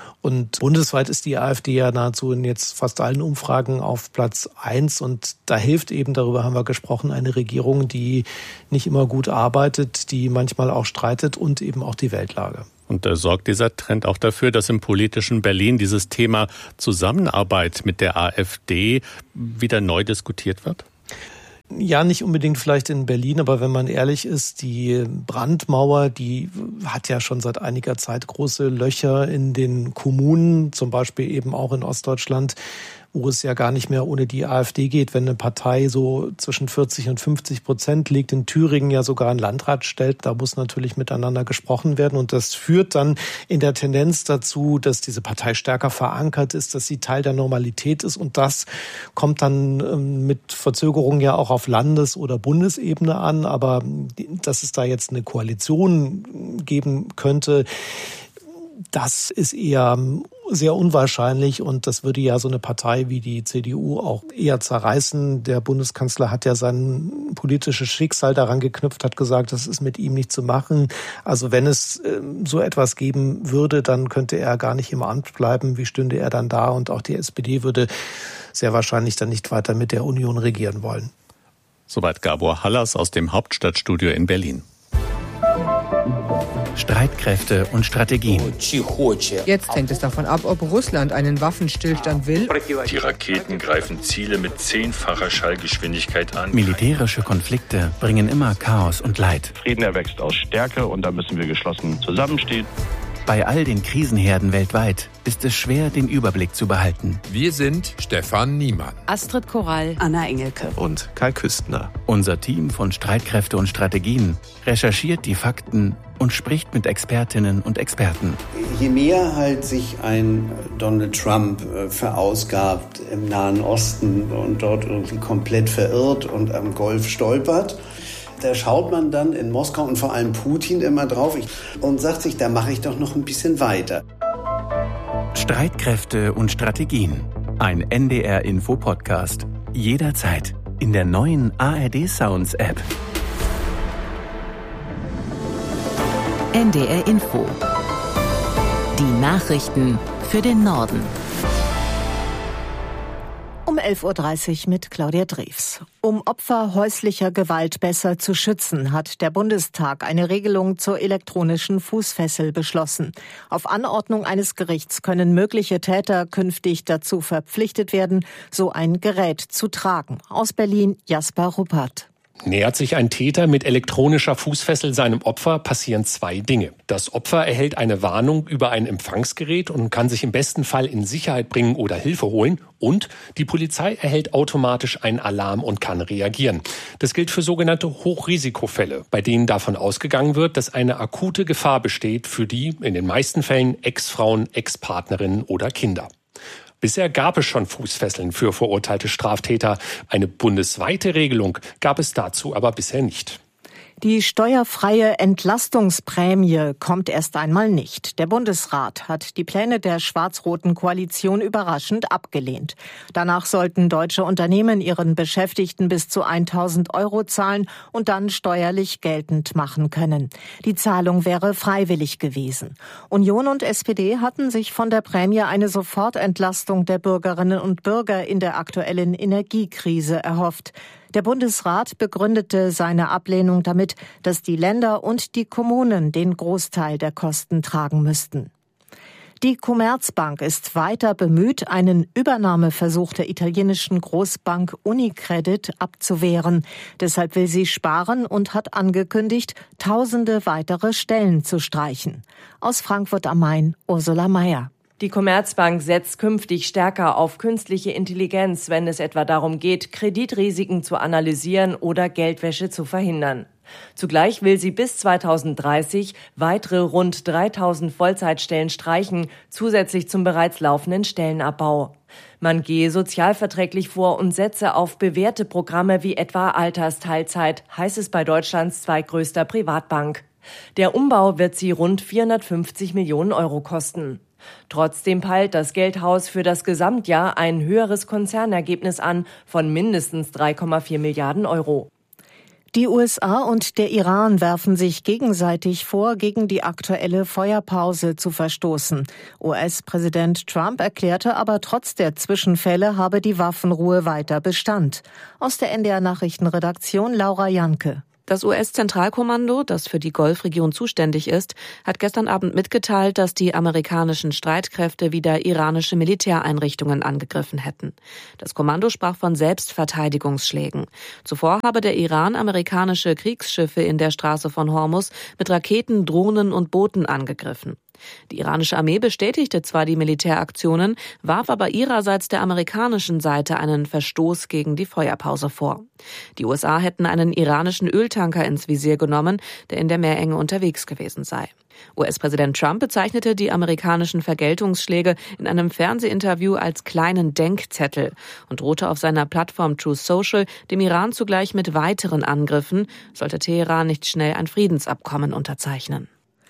W: Und bundesweit ist die AfD ja nahezu in jetzt fast allen Umfragen auf Platz eins. Und da hilft eben, darüber haben wir gesprochen, eine Regierung, die nicht immer gut arbeitet, die manchmal auch streitet und eben auch die Weltlage.
F: Und äh, sorgt dieser Trend auch dafür, dass im politischen Berlin dieses Thema Zusammenarbeit mit der AfD wieder neu diskutiert wird?
W: Ja, nicht unbedingt vielleicht in Berlin, aber wenn man ehrlich ist, die Brandmauer, die hat ja schon seit einiger Zeit große Löcher in den Kommunen, zum Beispiel eben auch in Ostdeutschland, wo es ja gar nicht mehr ohne die AfD geht, wenn eine Partei so zwischen vierzig und fünfzig Prozent liegt, in Thüringen ja sogar einen Landrat stellt, da muss natürlich miteinander gesprochen werden und das führt dann in der Tendenz dazu, dass diese Partei stärker verankert ist, dass sie Teil der Normalität ist und das kommt dann mit Verzögerung ja auch auf Landes- oder Bundesebene an, aber dass es da jetzt eine Koalition geben könnte, das ist eher sehr unwahrscheinlich und das würde ja so eine Partei wie die C D U auch eher zerreißen. Der Bundeskanzler hat ja sein politisches Schicksal daran geknüpft, hat gesagt, das ist mit ihm nicht zu machen. Also wenn es so etwas geben würde, dann könnte er gar nicht im Amt bleiben. Wie stünde er dann da? Und auch die S P D würde sehr wahrscheinlich dann nicht weiter mit der Union regieren wollen.
F: Soweit Gabor Hallas aus dem Hauptstadtstudio in Berlin.
A: Streitkräfte und Strategien.
D: Jetzt hängt es davon ab, ob Russland einen Waffenstillstand will.
E: Die Raketen greifen Ziele mit zehnfacher Schallgeschwindigkeit an.
A: Militärische Konflikte bringen immer Chaos und Leid.
H: Frieden erwächst aus Stärke und da müssen wir geschlossen zusammenstehen.
A: Bei all den Krisenherden weltweit ist es schwer, den Überblick zu behalten.
X: Wir sind Stefan Niemann,
Y: Astrid Korall, Anna Engelke
X: und Kai Küstner.
A: Unser Team von Streitkräfte und Strategien recherchiert die Fakten und spricht mit Expertinnen und Experten.
Z: Je mehr halt sich ein Donald Trump verausgabt im Nahen Osten und dort irgendwie komplett verirrt und am Golf stolpert, da schaut man dann in Moskau und vor allem Putin immer drauf und sagt sich, da mache ich doch noch ein bisschen weiter.
A: Streitkräfte und Strategien. Ein N D R-Info-Podcast. Jederzeit. in der neuen A R D Sounds App.
G: N D R Info. Die Nachrichten für den Norden.
B: Um elf Uhr dreißig mit Claudia Drews. Um Opfer häuslicher Gewalt besser zu schützen, hat der Bundestag eine Regelung zur elektronischen Fußfessel beschlossen. Auf Anordnung eines Gerichts können mögliche Täter künftig dazu verpflichtet werden, so ein Gerät zu tragen. Aus Berlin Jasper Ruppert.
I: Nähert sich ein Täter mit elektronischer Fußfessel seinem Opfer, passieren zwei Dinge. Das Opfer erhält eine Warnung über ein Empfangsgerät und kann sich im besten Fall in Sicherheit bringen oder Hilfe holen. Und die Polizei erhält automatisch einen Alarm und kann reagieren. Das gilt für sogenannte Hochrisikofälle, bei denen davon ausgegangen wird, dass eine akute Gefahr besteht für die, in den meisten Fällen, Ex-Frauen, Ex-Partnerinnen oder Kinder. Bisher gab es schon Fußfesseln für verurteilte Straftäter. Eine bundesweite Regelung gab es dazu aber bisher nicht.
B: Die steuerfreie Entlastungsprämie kommt erst einmal nicht. Der Bundesrat hat die Pläne der schwarz-roten Koalition überraschend abgelehnt. Danach sollten deutsche Unternehmen ihren Beschäftigten bis zu tausend Euro zahlen und dann steuerlich geltend machen können. Die Zahlung wäre freiwillig gewesen. Union und S P D hatten sich von der Prämie eine Sofortentlastung der Bürgerinnen und Bürger in der aktuellen Energiekrise erhofft. Der Bundesrat begründete seine Ablehnung damit, dass die Länder und die Kommunen den Großteil der Kosten tragen müssten. Die Commerzbank ist weiter bemüht, einen Übernahmeversuch der italienischen Großbank Unicredit abzuwehren. Deshalb will sie sparen und hat angekündigt, tausende weitere Stellen zu streichen. Aus Frankfurt am Main, Ursula Mayer.
J: Die Commerzbank setzt künftig stärker auf künstliche Intelligenz, wenn es etwa darum geht, Kreditrisiken zu analysieren oder Geldwäsche zu verhindern. Zugleich will sie bis zweitausenddreißig weitere rund dreitausend Vollzeitstellen streichen, zusätzlich zum bereits laufenden Stellenabbau. Man gehe sozialverträglich vor und setze auf bewährte Programme wie etwa Altersteilzeit, heißt es bei Deutschlands zweitgrößter Privatbank. Der Umbau wird sie rund vierhundertfünfzig Millionen Euro kosten. Trotzdem peilt das Geldhaus für das Gesamtjahr ein höheres Konzernergebnis an von mindestens drei Komma vier Milliarden Euro.
B: Die U S A und der Iran werfen sich gegenseitig vor, gegen die aktuelle Feuerpause zu verstoßen. U S-Präsident Trump erklärte aber, trotz der Zwischenfälle habe die Waffenruhe weiter Bestand. Aus der N D R-Nachrichtenredaktion Laura Janke.
L: Das U S-Zentralkommando, das für die Golfregion zuständig ist, hat gestern Abend mitgeteilt, dass die amerikanischen Streitkräfte wieder iranische Militäreinrichtungen angegriffen hätten. Das Kommando sprach von Selbstverteidigungsschlägen. Zuvor habe der Iran amerikanische Kriegsschiffe in der Straße von Hormuz mit Raketen, Drohnen und Booten angegriffen. Die iranische Armee bestätigte zwar die Militäraktionen, warf aber ihrerseits der amerikanischen Seite einen Verstoß gegen die Feuerpause vor. Die U S A hätten einen iranischen Öltanker ins Visier genommen, der in der Meerenge unterwegs gewesen sei. U S-Präsident Trump bezeichnete die amerikanischen Vergeltungsschläge in einem Fernsehinterview als kleinen Denkzettel und drohte auf seiner Plattform Truth Social dem Iran zugleich mit weiteren Angriffen, sollte Teheran nicht schnell ein Friedensabkommen unterzeichnen.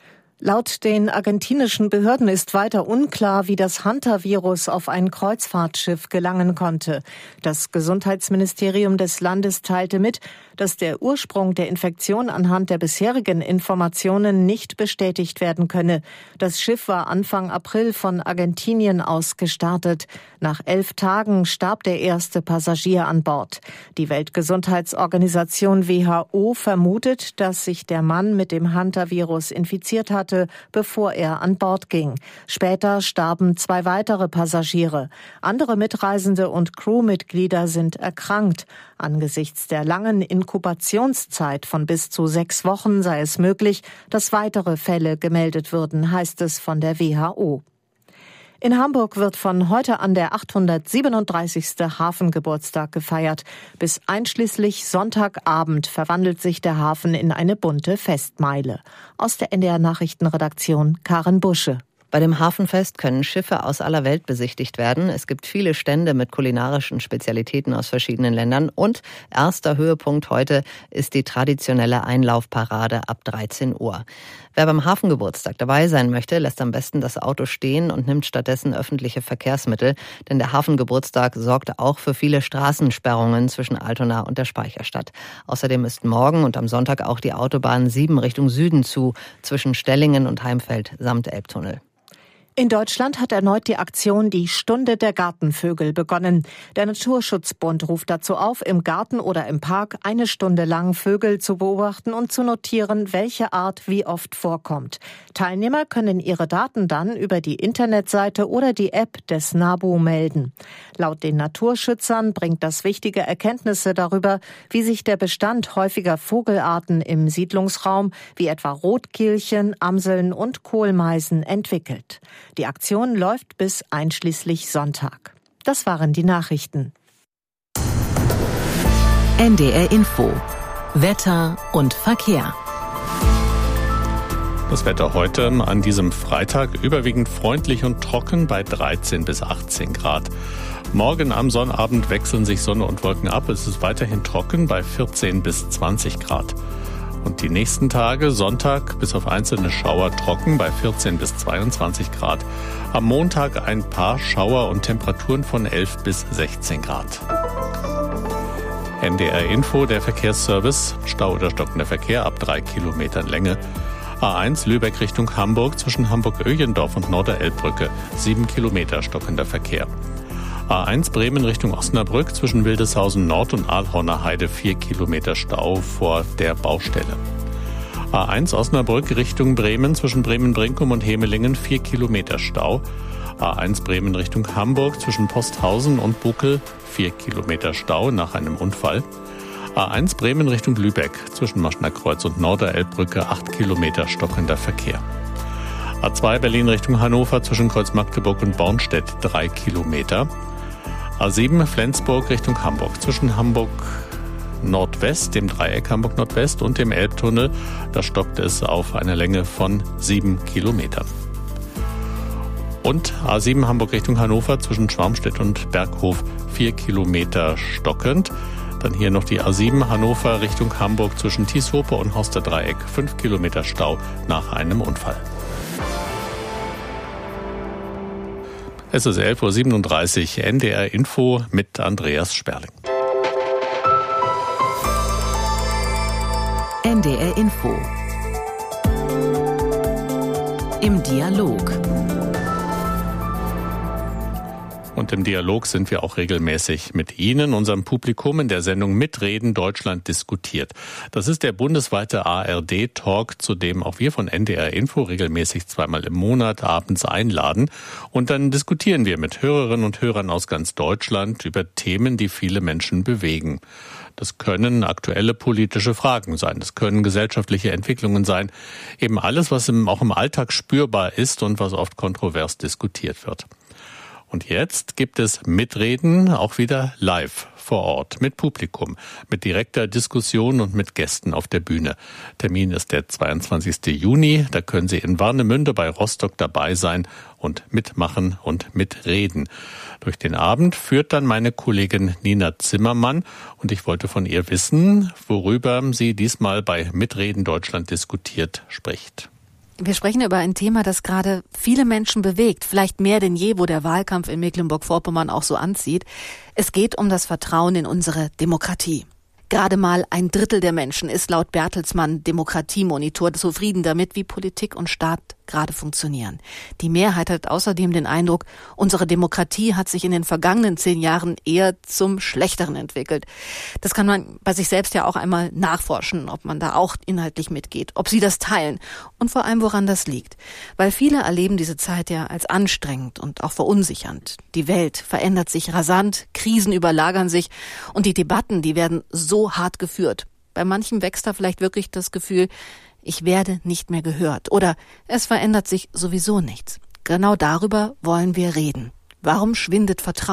B: Laut den argentinischen Behörden ist weiter unklar, wie das Hantavirus auf ein Kreuzfahrtschiff gelangen konnte. Das Gesundheitsministerium des Landes teilte mit, dass der Ursprung der Infektion anhand der bisherigen Informationen nicht bestätigt werden könne. Das Schiff war Anfang April von Argentinien aus gestartet. Nach elf Tagen starb der erste Passagier an Bord. Die Weltgesundheitsorganisation W H O vermutet, dass sich der Mann mit dem Hantavirus infiziert hat, bevor er an Bord ging. Später starben zwei weitere Passagiere. Andere Mitreisende und Crewmitglieder sind erkrankt. Angesichts der langen Inkubationszeit von bis zu sechs Wochen sei es möglich, dass weitere Fälle gemeldet würden, heißt es von der W H O. In Hamburg wird von heute an der achthundertsiebenunddreißigste Hafengeburtstag gefeiert. Bis einschließlich Sonntagabend verwandelt sich der Hafen in eine bunte Festmeile. Aus der N D R-Nachrichtenredaktion Karen Busche.
K: Bei dem Hafenfest können Schiffe aus aller Welt besichtigt werden. Es gibt viele Stände mit kulinarischen Spezialitäten aus verschiedenen Ländern. Und erster Höhepunkt heute ist die traditionelle Einlaufparade ab dreizehn Uhr. Wer beim Hafengeburtstag dabei sein möchte, lässt am besten das Auto stehen und nimmt stattdessen öffentliche Verkehrsmittel. Denn der Hafengeburtstag sorgt auch für viele Straßensperrungen zwischen Altona und der Speicherstadt. Außerdem ist morgen und am Sonntag auch die Autobahn sieben Richtung Süden zu, zwischen Stellingen und Heimfeld samt Elbtunnel.
B: In Deutschland hat erneut die Aktion Die Stunde der Gartenvögel begonnen. Der Naturschutzbund ruft dazu auf, im Garten oder im Park eine Stunde lang Vögel zu beobachten und zu notieren, welche Art wie oft vorkommt. Teilnehmer können ihre Daten dann über die Internetseite oder die App des NABU melden. Laut den Naturschützern bringt das wichtige Erkenntnisse darüber, wie sich der Bestand häufiger Vogelarten im Siedlungsraum, wie etwa Rotkehlchen, Amseln und Kohlmeisen, entwickelt. Die Aktion läuft bis einschließlich Sonntag. Das waren die Nachrichten.
G: N D R Info. Wetter und Verkehr.
F: Das Wetter heute an diesem Freitag überwiegend freundlich und trocken bei dreizehn bis achtzehn Grad. Morgen am Sonnabend wechseln sich Sonne und Wolken ab. Es ist weiterhin trocken bei vierzehn bis zwanzig Grad. Und die nächsten Tage, Sonntag bis auf einzelne Schauer trocken bei vierzehn bis zweiundzwanzig Grad. Am Montag ein paar Schauer und Temperaturen von elf bis sechzehn Grad. N D R Info, der Verkehrsservice. Stau oder stockender Verkehr ab drei Kilometern Länge. A eins Lübeck Richtung Hamburg zwischen Hamburg-Öjendorf und Norderelbbrücke. sieben Kilometer stockender Verkehr. A eins Bremen Richtung Osnabrück zwischen Wildeshausen Nord und Aalhorner Heide vier Kilometer Stau vor der Baustelle. A eins Osnabrück Richtung Bremen zwischen Bremen-Brinkum und Hemelingen vier Kilometer Stau. A eins Bremen Richtung Hamburg zwischen Posthausen und Buckel vier Kilometer Stau nach einem Unfall. A eins Bremen Richtung Lübeck zwischen Maschner Kreuz und Norderelbbrücke acht Kilometer stockender Verkehr. A zwei Berlin Richtung Hannover zwischen Kreuz Magdeburg und Bornstedt drei Kilometer. A sieben Flensburg Richtung Hamburg zwischen Hamburg Nordwest, dem Dreieck Hamburg Nordwest und dem Elbtunnel. Da stoppt es auf einer Länge von sieben Kilometern. Und A sieben Hamburg Richtung Hannover zwischen Schwarmstedt und Berghof vier Kilometer stockend. Dann hier noch die A sieben Hannover Richtung Hamburg zwischen Tieshope und Horster Dreieck fünf Kilometer Stau nach einem Unfall. Es ist elf Uhr siebenunddreißig, N D R Info mit Andreas Sperling.
G: N D R Info. Im Dialog.
F: Und im Dialog sind wir auch regelmäßig mit Ihnen, unserem Publikum, in der Sendung Mitreden Deutschland diskutiert. Das ist der bundesweite A R D-Talk, zu dem auch wir von N D R Info regelmäßig zweimal im Monat abends einladen. Und dann diskutieren wir mit Hörerinnen und Hörern aus ganz Deutschland über Themen, die viele Menschen bewegen. Das können aktuelle politische Fragen sein, das können gesellschaftliche Entwicklungen sein. Eben alles, was im, auch im Alltag spürbar ist und was oft kontrovers diskutiert wird. Und jetzt gibt es Mitreden auch wieder live vor Ort mit Publikum, mit direkter Diskussion und mit Gästen auf der Bühne. Termin ist der zweiundzwanzigsten Juni. Da können Sie in Warnemünde bei Rostock dabei sein und mitmachen und mitreden. Durch den Abend führt dann meine Kollegin Nina Zimmermann und ich wollte von ihr wissen, worüber sie diesmal bei Mitreden Deutschland diskutiert spricht.
M: Wir sprechen über ein Thema, das gerade viele Menschen bewegt, vielleicht mehr denn je, wo der Wahlkampf in Mecklenburg-Vorpommern auch so anzieht. Es geht um das Vertrauen in unsere Demokratie. Gerade mal ein Drittel der Menschen ist laut Bertelsmann Demokratiemonitor zufrieden damit, wie Politik und Staat gerade funktionieren. Die Mehrheit hat außerdem den Eindruck, unsere Demokratie hat sich in den vergangenen zehn Jahren eher zum Schlechteren entwickelt. Das kann man bei sich selbst ja auch einmal nachforschen, ob man da auch inhaltlich mitgeht, ob sie das teilen und vor allem, woran das liegt. Weil viele erleben diese Zeit ja als anstrengend und auch verunsichernd. Die Welt verändert sich rasant, Krisen überlagern sich und die Debatten, die werden so hart geführt. Bei manchen wächst da vielleicht wirklich das Gefühl, ich werde nicht mehr gehört oder es verändert sich sowieso nichts. Genau darüber wollen wir reden. Warum schwindet Vertrauen?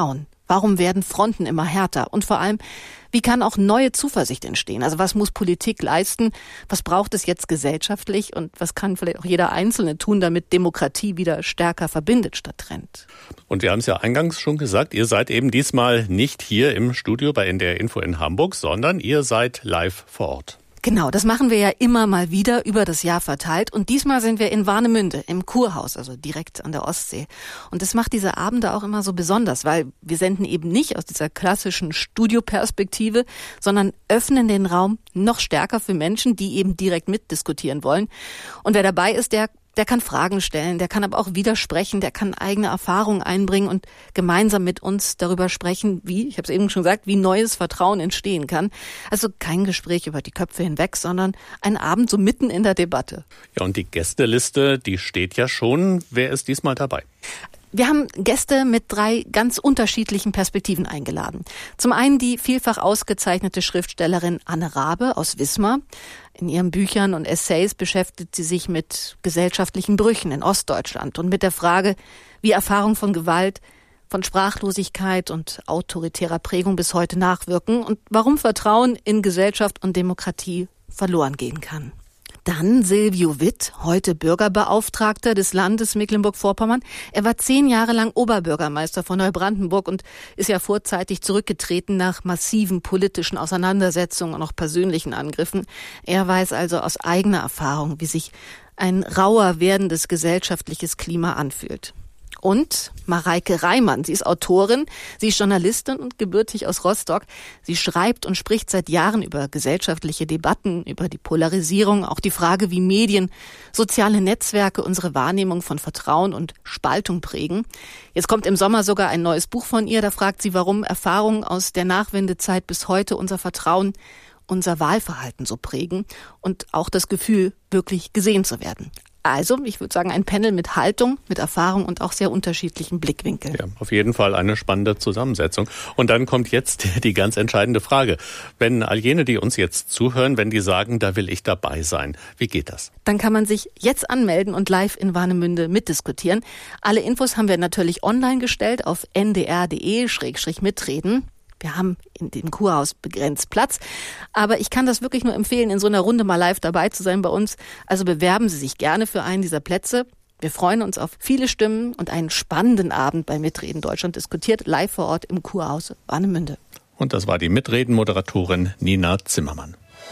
M: Warum werden Fronten immer härter? Und vor allem, wie kann auch neue Zuversicht entstehen? Also was muss Politik leisten? Was braucht es jetzt gesellschaftlich? Und was kann vielleicht auch jeder Einzelne tun, damit Demokratie wieder stärker verbindet statt trennt?
F: Und wir haben es ja eingangs schon gesagt, ihr seid eben diesmal nicht hier im Studio bei N D R Info in Hamburg, sondern ihr seid live vor Ort.
M: Genau, das machen wir ja immer mal wieder über das Jahr verteilt. Und diesmal sind wir in Warnemünde im Kurhaus, also direkt an der Ostsee. Und das macht diese Abende auch immer so besonders, weil wir senden eben nicht aus dieser klassischen Studioperspektive, sondern öffnen den Raum noch stärker für Menschen, die eben direkt mitdiskutieren wollen. Und wer dabei ist, der Der kann Fragen stellen, der kann aber auch widersprechen, der kann eigene Erfahrungen einbringen und gemeinsam mit uns darüber sprechen, wie, ich habe es eben schon gesagt, wie neues Vertrauen entstehen kann. Also kein Gespräch über die Köpfe hinweg, sondern ein Abend so mitten in der Debatte.
F: Ja, und die Gästeliste, die steht ja schon. Wer ist diesmal dabei?
M: Wir haben Gäste mit drei ganz unterschiedlichen Perspektiven eingeladen. Zum einen die vielfach ausgezeichnete Schriftstellerin Anne Rabe aus Wismar. In ihren Büchern und Essays beschäftigt sie sich mit gesellschaftlichen Brüchen in Ostdeutschland und mit der Frage, wie Erfahrung von Gewalt, von Sprachlosigkeit und autoritärer Prägung bis heute nachwirken und warum Vertrauen in Gesellschaft und Demokratie verloren gehen kann. Dann Silvio Witt, heute Bürgerbeauftragter des Landes Mecklenburg-Vorpommern. Er war zehn Jahre lang Oberbürgermeister von Neubrandenburg und ist ja vorzeitig zurückgetreten nach massiven politischen Auseinandersetzungen und auch persönlichen Angriffen. Er weiß also aus eigener Erfahrung, wie sich ein rauer werdendes gesellschaftliches Klima anfühlt. Und Mareike Reimann, sie ist Autorin, sie ist Journalistin und gebürtig aus Rostock. Sie schreibt und spricht seit Jahren über gesellschaftliche Debatten, über die Polarisierung, auch die Frage, wie Medien, soziale Netzwerke unsere Wahrnehmung von Vertrauen und Spaltung prägen. Jetzt kommt im Sommer sogar ein neues Buch von ihr, da fragt sie, warum Erfahrungen aus der Nachwendezeit bis heute unser Vertrauen, unser Wahlverhalten so prägen und auch das Gefühl, wirklich gesehen zu werden. Also, ich würde sagen, ein Panel mit Haltung, mit Erfahrung und auch sehr unterschiedlichen Blickwinkeln.
F: Ja, auf jeden Fall eine spannende Zusammensetzung. Und dann kommt jetzt die ganz entscheidende Frage. Wenn all jene, die uns jetzt zuhören, wenn die sagen, da will ich dabei sein, wie geht das?
M: Dann kann man sich jetzt anmelden und live in Warnemünde mitdiskutieren. Alle Infos haben wir natürlich online gestellt auf n d r punkt d e slash mitreden. Wir haben in dem Kurhaus begrenzt Platz, aber ich kann das wirklich nur empfehlen, in so einer Runde mal live dabei zu sein bei uns. Also bewerben Sie sich gerne für einen dieser Plätze. Wir freuen uns auf viele Stimmen und einen spannenden Abend bei Mitreden Deutschland diskutiert, live vor Ort im Kurhaus Warnemünde.
F: Und das war die Mitreden-Moderatorin Nina Zimmermann.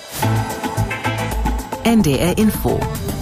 G: N D R Info.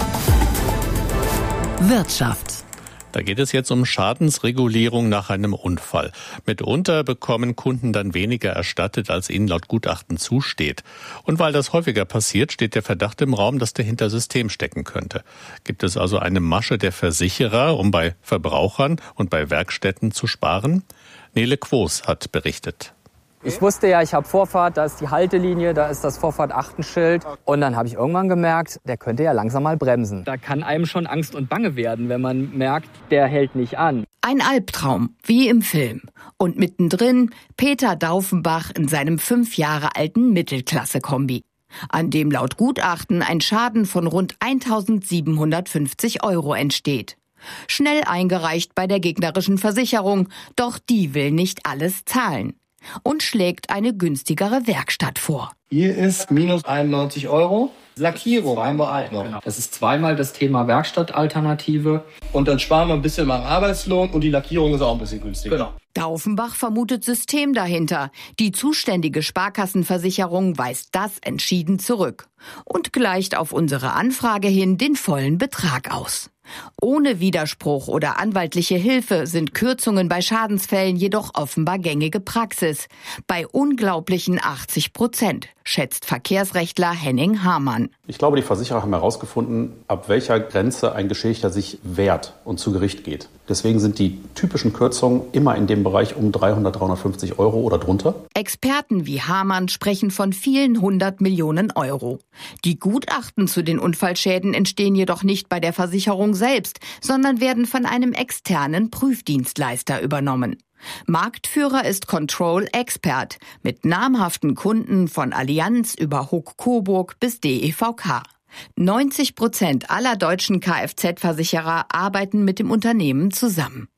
G: Wirtschaft.
F: Da geht es jetzt um Schadensregulierung nach einem Unfall. Mitunter bekommen Kunden dann weniger erstattet, als ihnen laut Gutachten zusteht. Und weil das häufiger passiert, steht der Verdacht im Raum, dass dahinter System stecken könnte. Gibt es also eine Masche der Versicherer, um bei Verbrauchern und bei Werkstätten zu sparen? Nele Quos hat berichtet.
N: Ich wusste ja, ich habe Vorfahrt, da ist die Haltelinie, da ist das Vorfahrt-Achtenschild. Und dann habe ich irgendwann gemerkt, der könnte ja langsam mal bremsen. Da kann einem schon Angst und Bange werden, wenn man merkt, der hält nicht an.
O: Ein Albtraum, wie im Film. Und mittendrin Peter Daufenbach in seinem fünf Jahre alten Mittelklasse-Kombi, an dem laut Gutachten ein Schaden von rund eintausendsiebenhundertfünfzig Euro entsteht. Schnell eingereicht bei der gegnerischen Versicherung, doch die will nicht alles zahlen und schlägt eine günstigere Werkstatt vor.
P: Hier ist minus einundneunzig Euro. Lackierung haben wir halt noch.
N: Das ist zweimal das Thema Werkstattalternative.
P: Und dann sparen wir ein bisschen beim Arbeitslohn und die Lackierung ist auch ein bisschen günstiger.
O: Genau. Daufenbach vermutet System dahinter. Die zuständige Sparkassenversicherung weist das entschieden zurück und gleicht auf unsere Anfrage hin den vollen Betrag aus. Ohne Widerspruch oder anwaltliche Hilfe sind Kürzungen bei Schadensfällen jedoch offenbar gängige Praxis. Bei unglaublichen achtzig Prozent, schätzt Verkehrsrechtler Henning Hamann.
S: Ich glaube, die Versicherer haben herausgefunden, ab welcher Grenze ein Geschädigter sich wehrt und zu Gericht geht. Deswegen sind die typischen Kürzungen immer in dem Bereich um dreihundert, dreihundertfünfzig Euro oder drunter.
O: Experten wie Hamann sprechen von vielen hundert Millionen Euro. Die Gutachten zu den Unfallschäden entstehen jedoch nicht bei der Versicherung selbst, sondern werden von einem externen Prüfdienstleister übernommen. Marktführer ist Control Expert mit namhaften Kunden von Allianz über Huck Coburg bis D E V K. neunzig Prozent aller deutschen Kfz-Versicherer arbeiten mit dem Unternehmen zusammen.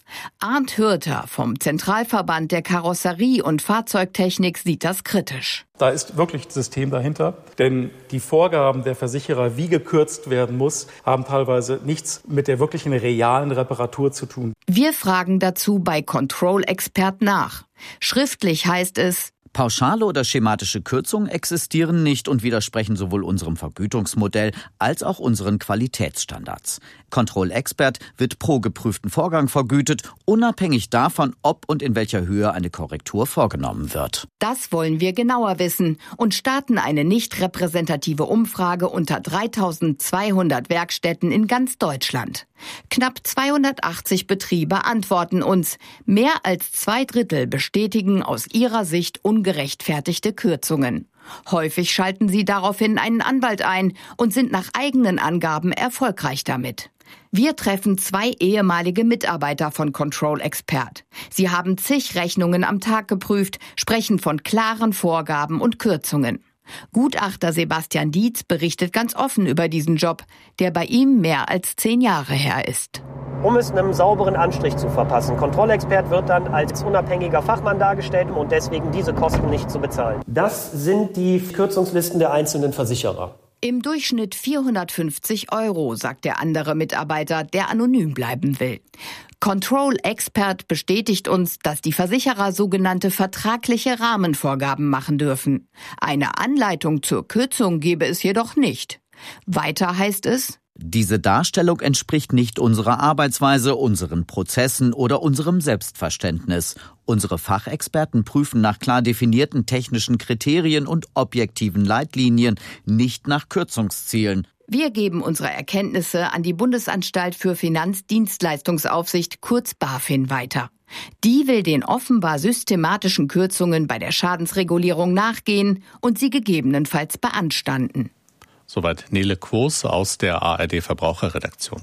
O: Arndt Hürter vom Zentralverband der Karosserie- und Fahrzeugtechnik sieht das kritisch.
C: Da ist wirklich ein System dahinter, denn die Vorgaben der Versicherer, wie gekürzt werden muss, haben teilweise nichts mit der wirklichen realen Reparatur zu tun.
O: Wir fragen dazu bei Control Expert nach. Schriftlich heißt es:
Q: Pauschale oder schematische Kürzungen existieren nicht und widersprechen sowohl unserem Vergütungsmodell als auch unseren Qualitätsstandards. Control Expert wird pro geprüften Vorgang vergütet, unabhängig davon, ob und in welcher Höhe eine Korrektur vorgenommen wird.
O: Das wollen wir genauer wissen und starten eine nicht repräsentative Umfrage unter dreitausendzweihundert Werkstätten in ganz Deutschland. Knapp zweihundertachtzig Betriebe antworten uns. Mehr als zwei Drittel bestätigen aus ihrer Sicht ungerechtfertigte Kürzungen. Häufig schalten sie daraufhin einen Anwalt ein und sind nach eigenen Angaben erfolgreich damit. Wir treffen zwei ehemalige Mitarbeiter von Control Expert. Sie haben zig Rechnungen am Tag geprüft, sprechen von klaren Vorgaben und Kürzungen. Gutachter Sebastian Dietz berichtet ganz offen über diesen Job, der bei ihm mehr als zehn Jahre her ist.
R: Um es einem sauberen Anstrich zu verpassen. Control-Expert wird dann als unabhängiger Fachmann dargestellt und deswegen diese Kosten nicht zu bezahlen. Das sind die Kürzungslisten der einzelnen Versicherer.
O: Im Durchschnitt vierhundertfünfzig Euro, sagt der andere Mitarbeiter, der anonym bleiben will. Control Expert bestätigt uns, dass die Versicherer sogenannte vertragliche Rahmenvorgaben machen dürfen. Eine Anleitung zur Kürzung gebe es jedoch nicht. Weiter heißt es:
Q: Diese Darstellung entspricht nicht unserer Arbeitsweise, unseren Prozessen oder unserem Selbstverständnis. Unsere Fachexperten prüfen nach klar definierten technischen Kriterien und objektiven Leitlinien, nicht nach Kürzungszielen.
O: Wir geben unsere Erkenntnisse an die Bundesanstalt für Finanzdienstleistungsaufsicht, kurz BaFin, weiter. Die will den offenbar systematischen Kürzungen bei der Schadensregulierung nachgehen und sie gegebenenfalls beanstanden.
F: Soweit Nele Quos aus der A R D Verbraucherredaktion.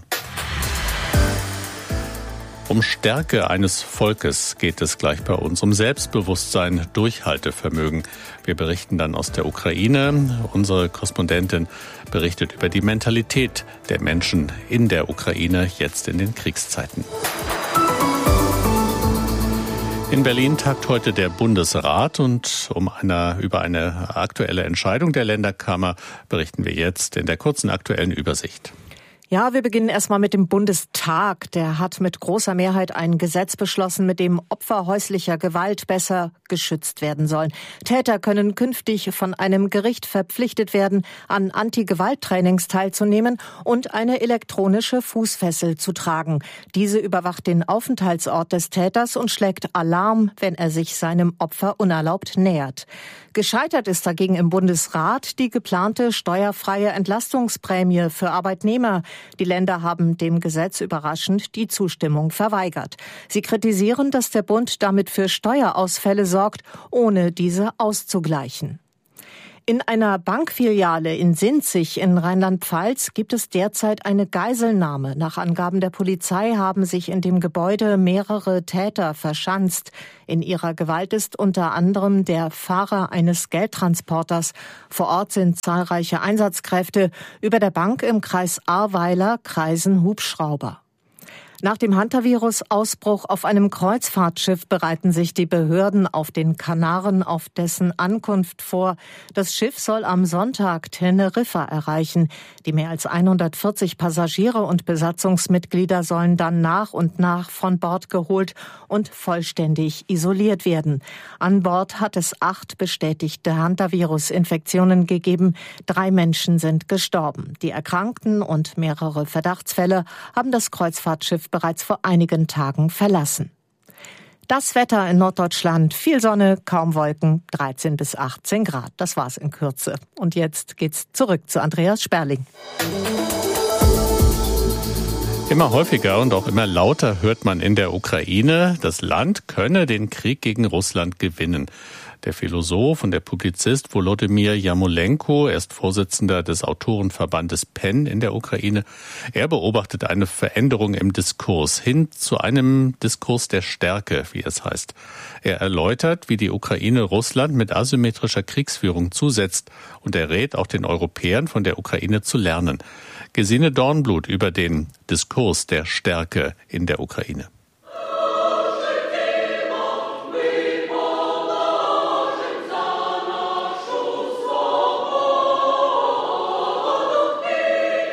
F: Um Stärke eines Volkes geht es gleich bei uns, um Selbstbewusstsein, Durchhaltevermögen. Wir berichten dann aus der Ukraine. Unsere Korrespondentin berichtet über die Mentalität der Menschen in der Ukraine jetzt in den Kriegszeiten. In Berlin tagt heute der Bundesrat und um eine, über eine aktuelle Entscheidung der Länderkammer berichten wir jetzt in der kurzen aktuellen Übersicht.
B: Ja, wir beginnen erstmal mit dem Bundestag. Der hat mit großer Mehrheit ein Gesetz beschlossen, mit dem Opfer häuslicher Gewalt besser geschützt werden sollen. Täter können künftig von einem Gericht verpflichtet werden, an Anti-Gewalt-Trainings teilzunehmen und eine elektronische Fußfessel zu tragen. Diese überwacht den Aufenthaltsort des Täters und schlägt Alarm, wenn er sich seinem Opfer unerlaubt nähert. Gescheitert ist dagegen im Bundesrat die geplante steuerfreie Entlastungsprämie für Arbeitnehmer. Die Länder haben dem Gesetz überraschend die Zustimmung verweigert. Sie kritisieren, dass der Bund damit für Steuerausfälle sorgt, ohne diese auszugleichen. In einer Bankfiliale in Sinzig in Rheinland-Pfalz gibt es derzeit eine Geiselnahme. Nach Angaben der Polizei haben sich in dem Gebäude mehrere Täter verschanzt. In ihrer Gewalt ist unter anderem der Fahrer eines Geldtransporters. Vor Ort sind zahlreiche Einsatzkräfte. Über der Bank im Kreis Ahrweiler kreisen Hubschrauber. Nach dem Hantavirus-Ausbruch auf einem Kreuzfahrtschiff bereiten sich die Behörden auf den Kanaren auf dessen Ankunft vor. Das Schiff soll am Sonntag Teneriffa erreichen. Die mehr als hundertvierzig Passagiere und Besatzungsmitglieder sollen dann nach und nach von Bord geholt und vollständig isoliert werden. An Bord hat es acht bestätigte Hantavirus-Infektionen gegeben. Drei Menschen sind gestorben. Die Erkrankten und mehrere Verdachtsfälle haben das Kreuzfahrtschiff bereits vor einigen Tagen verlassen. Das Wetter in Norddeutschland, viel Sonne, kaum Wolken, dreizehn bis achtzehn Grad. Das war's in Kürze. Und jetzt geht's zurück zu Andreas Sperling.
F: Immer häufiger und auch immer lauter hört man in der Ukraine, das Land könne den Krieg gegen Russland gewinnen. Der Philosoph und der Publizist Volodymyr Jarmolenko, er ist Vorsitzender des Autorenverbandes P E N in der Ukraine. Er beobachtet eine Veränderung im Diskurs hin zu einem Diskurs der Stärke, wie es heißt. Er erläutert, wie die Ukraine Russland mit asymmetrischer Kriegsführung zusetzt und er rät auch den Europäern von der Ukraine zu lernen. Gesine Dornblut über den Diskurs der Stärke in der Ukraine.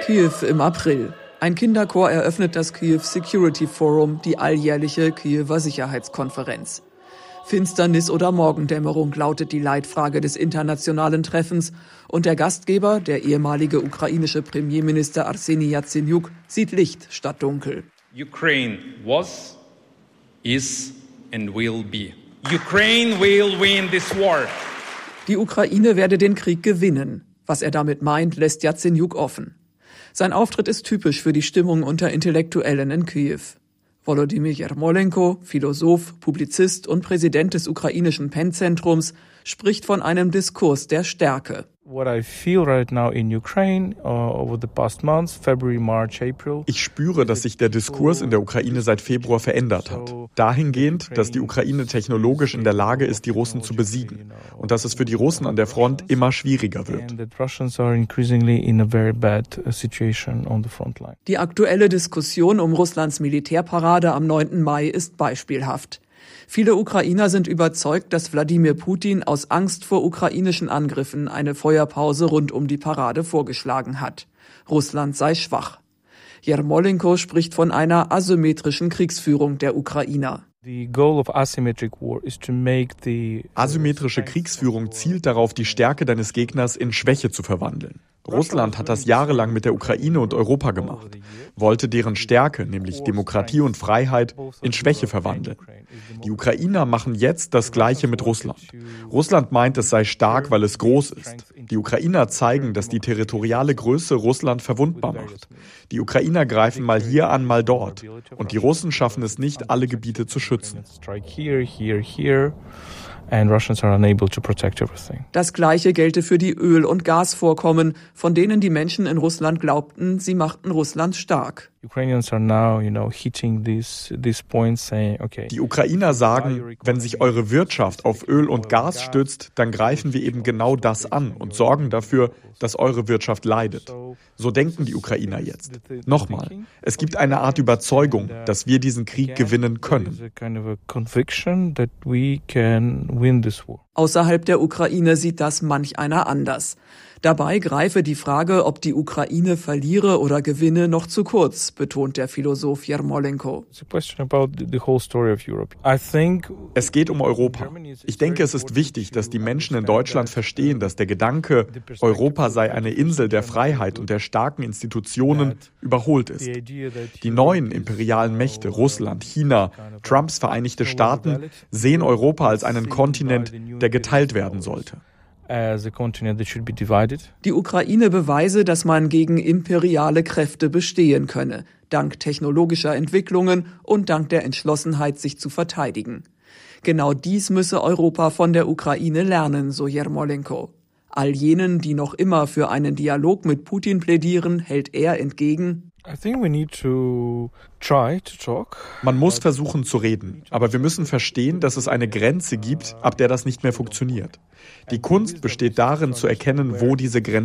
D: Kiew im April. Ein Kinderchor eröffnet das Kiew Security Forum, die alljährliche Kiewer Sicherheitskonferenz. Finsternis oder Morgendämmerung lautet die Leitfrage des internationalen Treffens. Und der Gastgeber, der ehemalige ukrainische Premierminister Arseni Jatsenjuk, sieht Licht statt Dunkel.
E: Ukraine was, is and will be. Ukraine will win this war.
D: Die Ukraine werde den Krieg gewinnen. Was er damit meint, lässt Jatsenjuk offen. Sein Auftritt ist typisch für die Stimmung unter Intellektuellen in Kiew. Volodymyr Jermolenko, Philosoph, Publizist und Präsident des ukrainischen Penn-Zentrums, spricht von einem Diskurs der Stärke.
T: Ich spüre, dass sich der Diskurs in der Ukraine seit Februar verändert hat. Dahingehend, dass die Ukraine technologisch in der Lage ist, die Russen zu besiegen. Und dass es für die Russen an der Front immer schwieriger wird.
D: Die aktuelle Diskussion um Russlands Militärparade am neunten Mai ist beispielhaft. Viele Ukrainer sind überzeugt, dass Wladimir Putin aus Angst vor ukrainischen Angriffen eine Feuerpause rund um die Parade vorgeschlagen hat. Russland sei schwach. Jermolenko spricht von einer asymmetrischen Kriegsführung der Ukrainer.
T: Asymmetrische Kriegsführung zielt darauf, die Stärke deines Gegners in Schwäche zu verwandeln. Russland hat das jahrelang mit der Ukraine und Europa gemacht, wollte deren Stärke, nämlich Demokratie und Freiheit, in Schwäche verwandeln. Die Ukrainer machen jetzt das Gleiche mit Russland. Russland meint, es sei stark, weil es groß ist. Die Ukrainer zeigen, dass die territoriale Größe Russland verwundbar macht. Die Ukrainer greifen mal hier an, mal dort. Und die Russen schaffen es nicht, alle Gebiete zu schützen.
D: Das Gleiche gelte für die Öl- und Gasvorkommen, von denen die Menschen in Russland glaubten, sie machten Russland stark.
T: Die Ukrainer sagen, wenn sich eure Wirtschaft auf Öl und Gas stützt, dann greifen wir eben genau das an und sorgen dafür, dass eure Wirtschaft leidet. So denken die Ukrainer jetzt. Nochmal, es gibt eine Art Überzeugung, dass wir diesen Krieg gewinnen können.
D: Außerhalb der Ukraine sieht das manch einer anders. Dabei greife die Frage, ob die Ukraine verliere oder gewinne, noch zu kurz, betont der Philosoph Jermolenko.
T: Es geht um Europa. Ich denke, es ist wichtig, dass die Menschen in Deutschland verstehen, dass der Gedanke, Europa sei eine Insel der Freiheit und der starken Institutionen, überholt ist. Die neuen imperialen Mächte, Russland, China, Trumps Vereinigte Staaten, sehen Europa als einen Kontinent, der geteilt werden sollte.
D: Die Ukraine beweise, dass man gegen imperiale Kräfte bestehen könne, dank technologischer Entwicklungen und dank der Entschlossenheit, sich zu verteidigen. Genau dies müsse Europa von der Ukraine lernen, so Jermolenko. All jenen, die noch immer für einen Dialog mit Putin plädieren, hält er entgegen:
T: Man muss versuchen zu reden, aber wir müssen verstehen, dass es eine Grenze gibt, ab der das nicht mehr funktioniert. Die Kunst besteht darin, zu erkennen, wo diese Grenze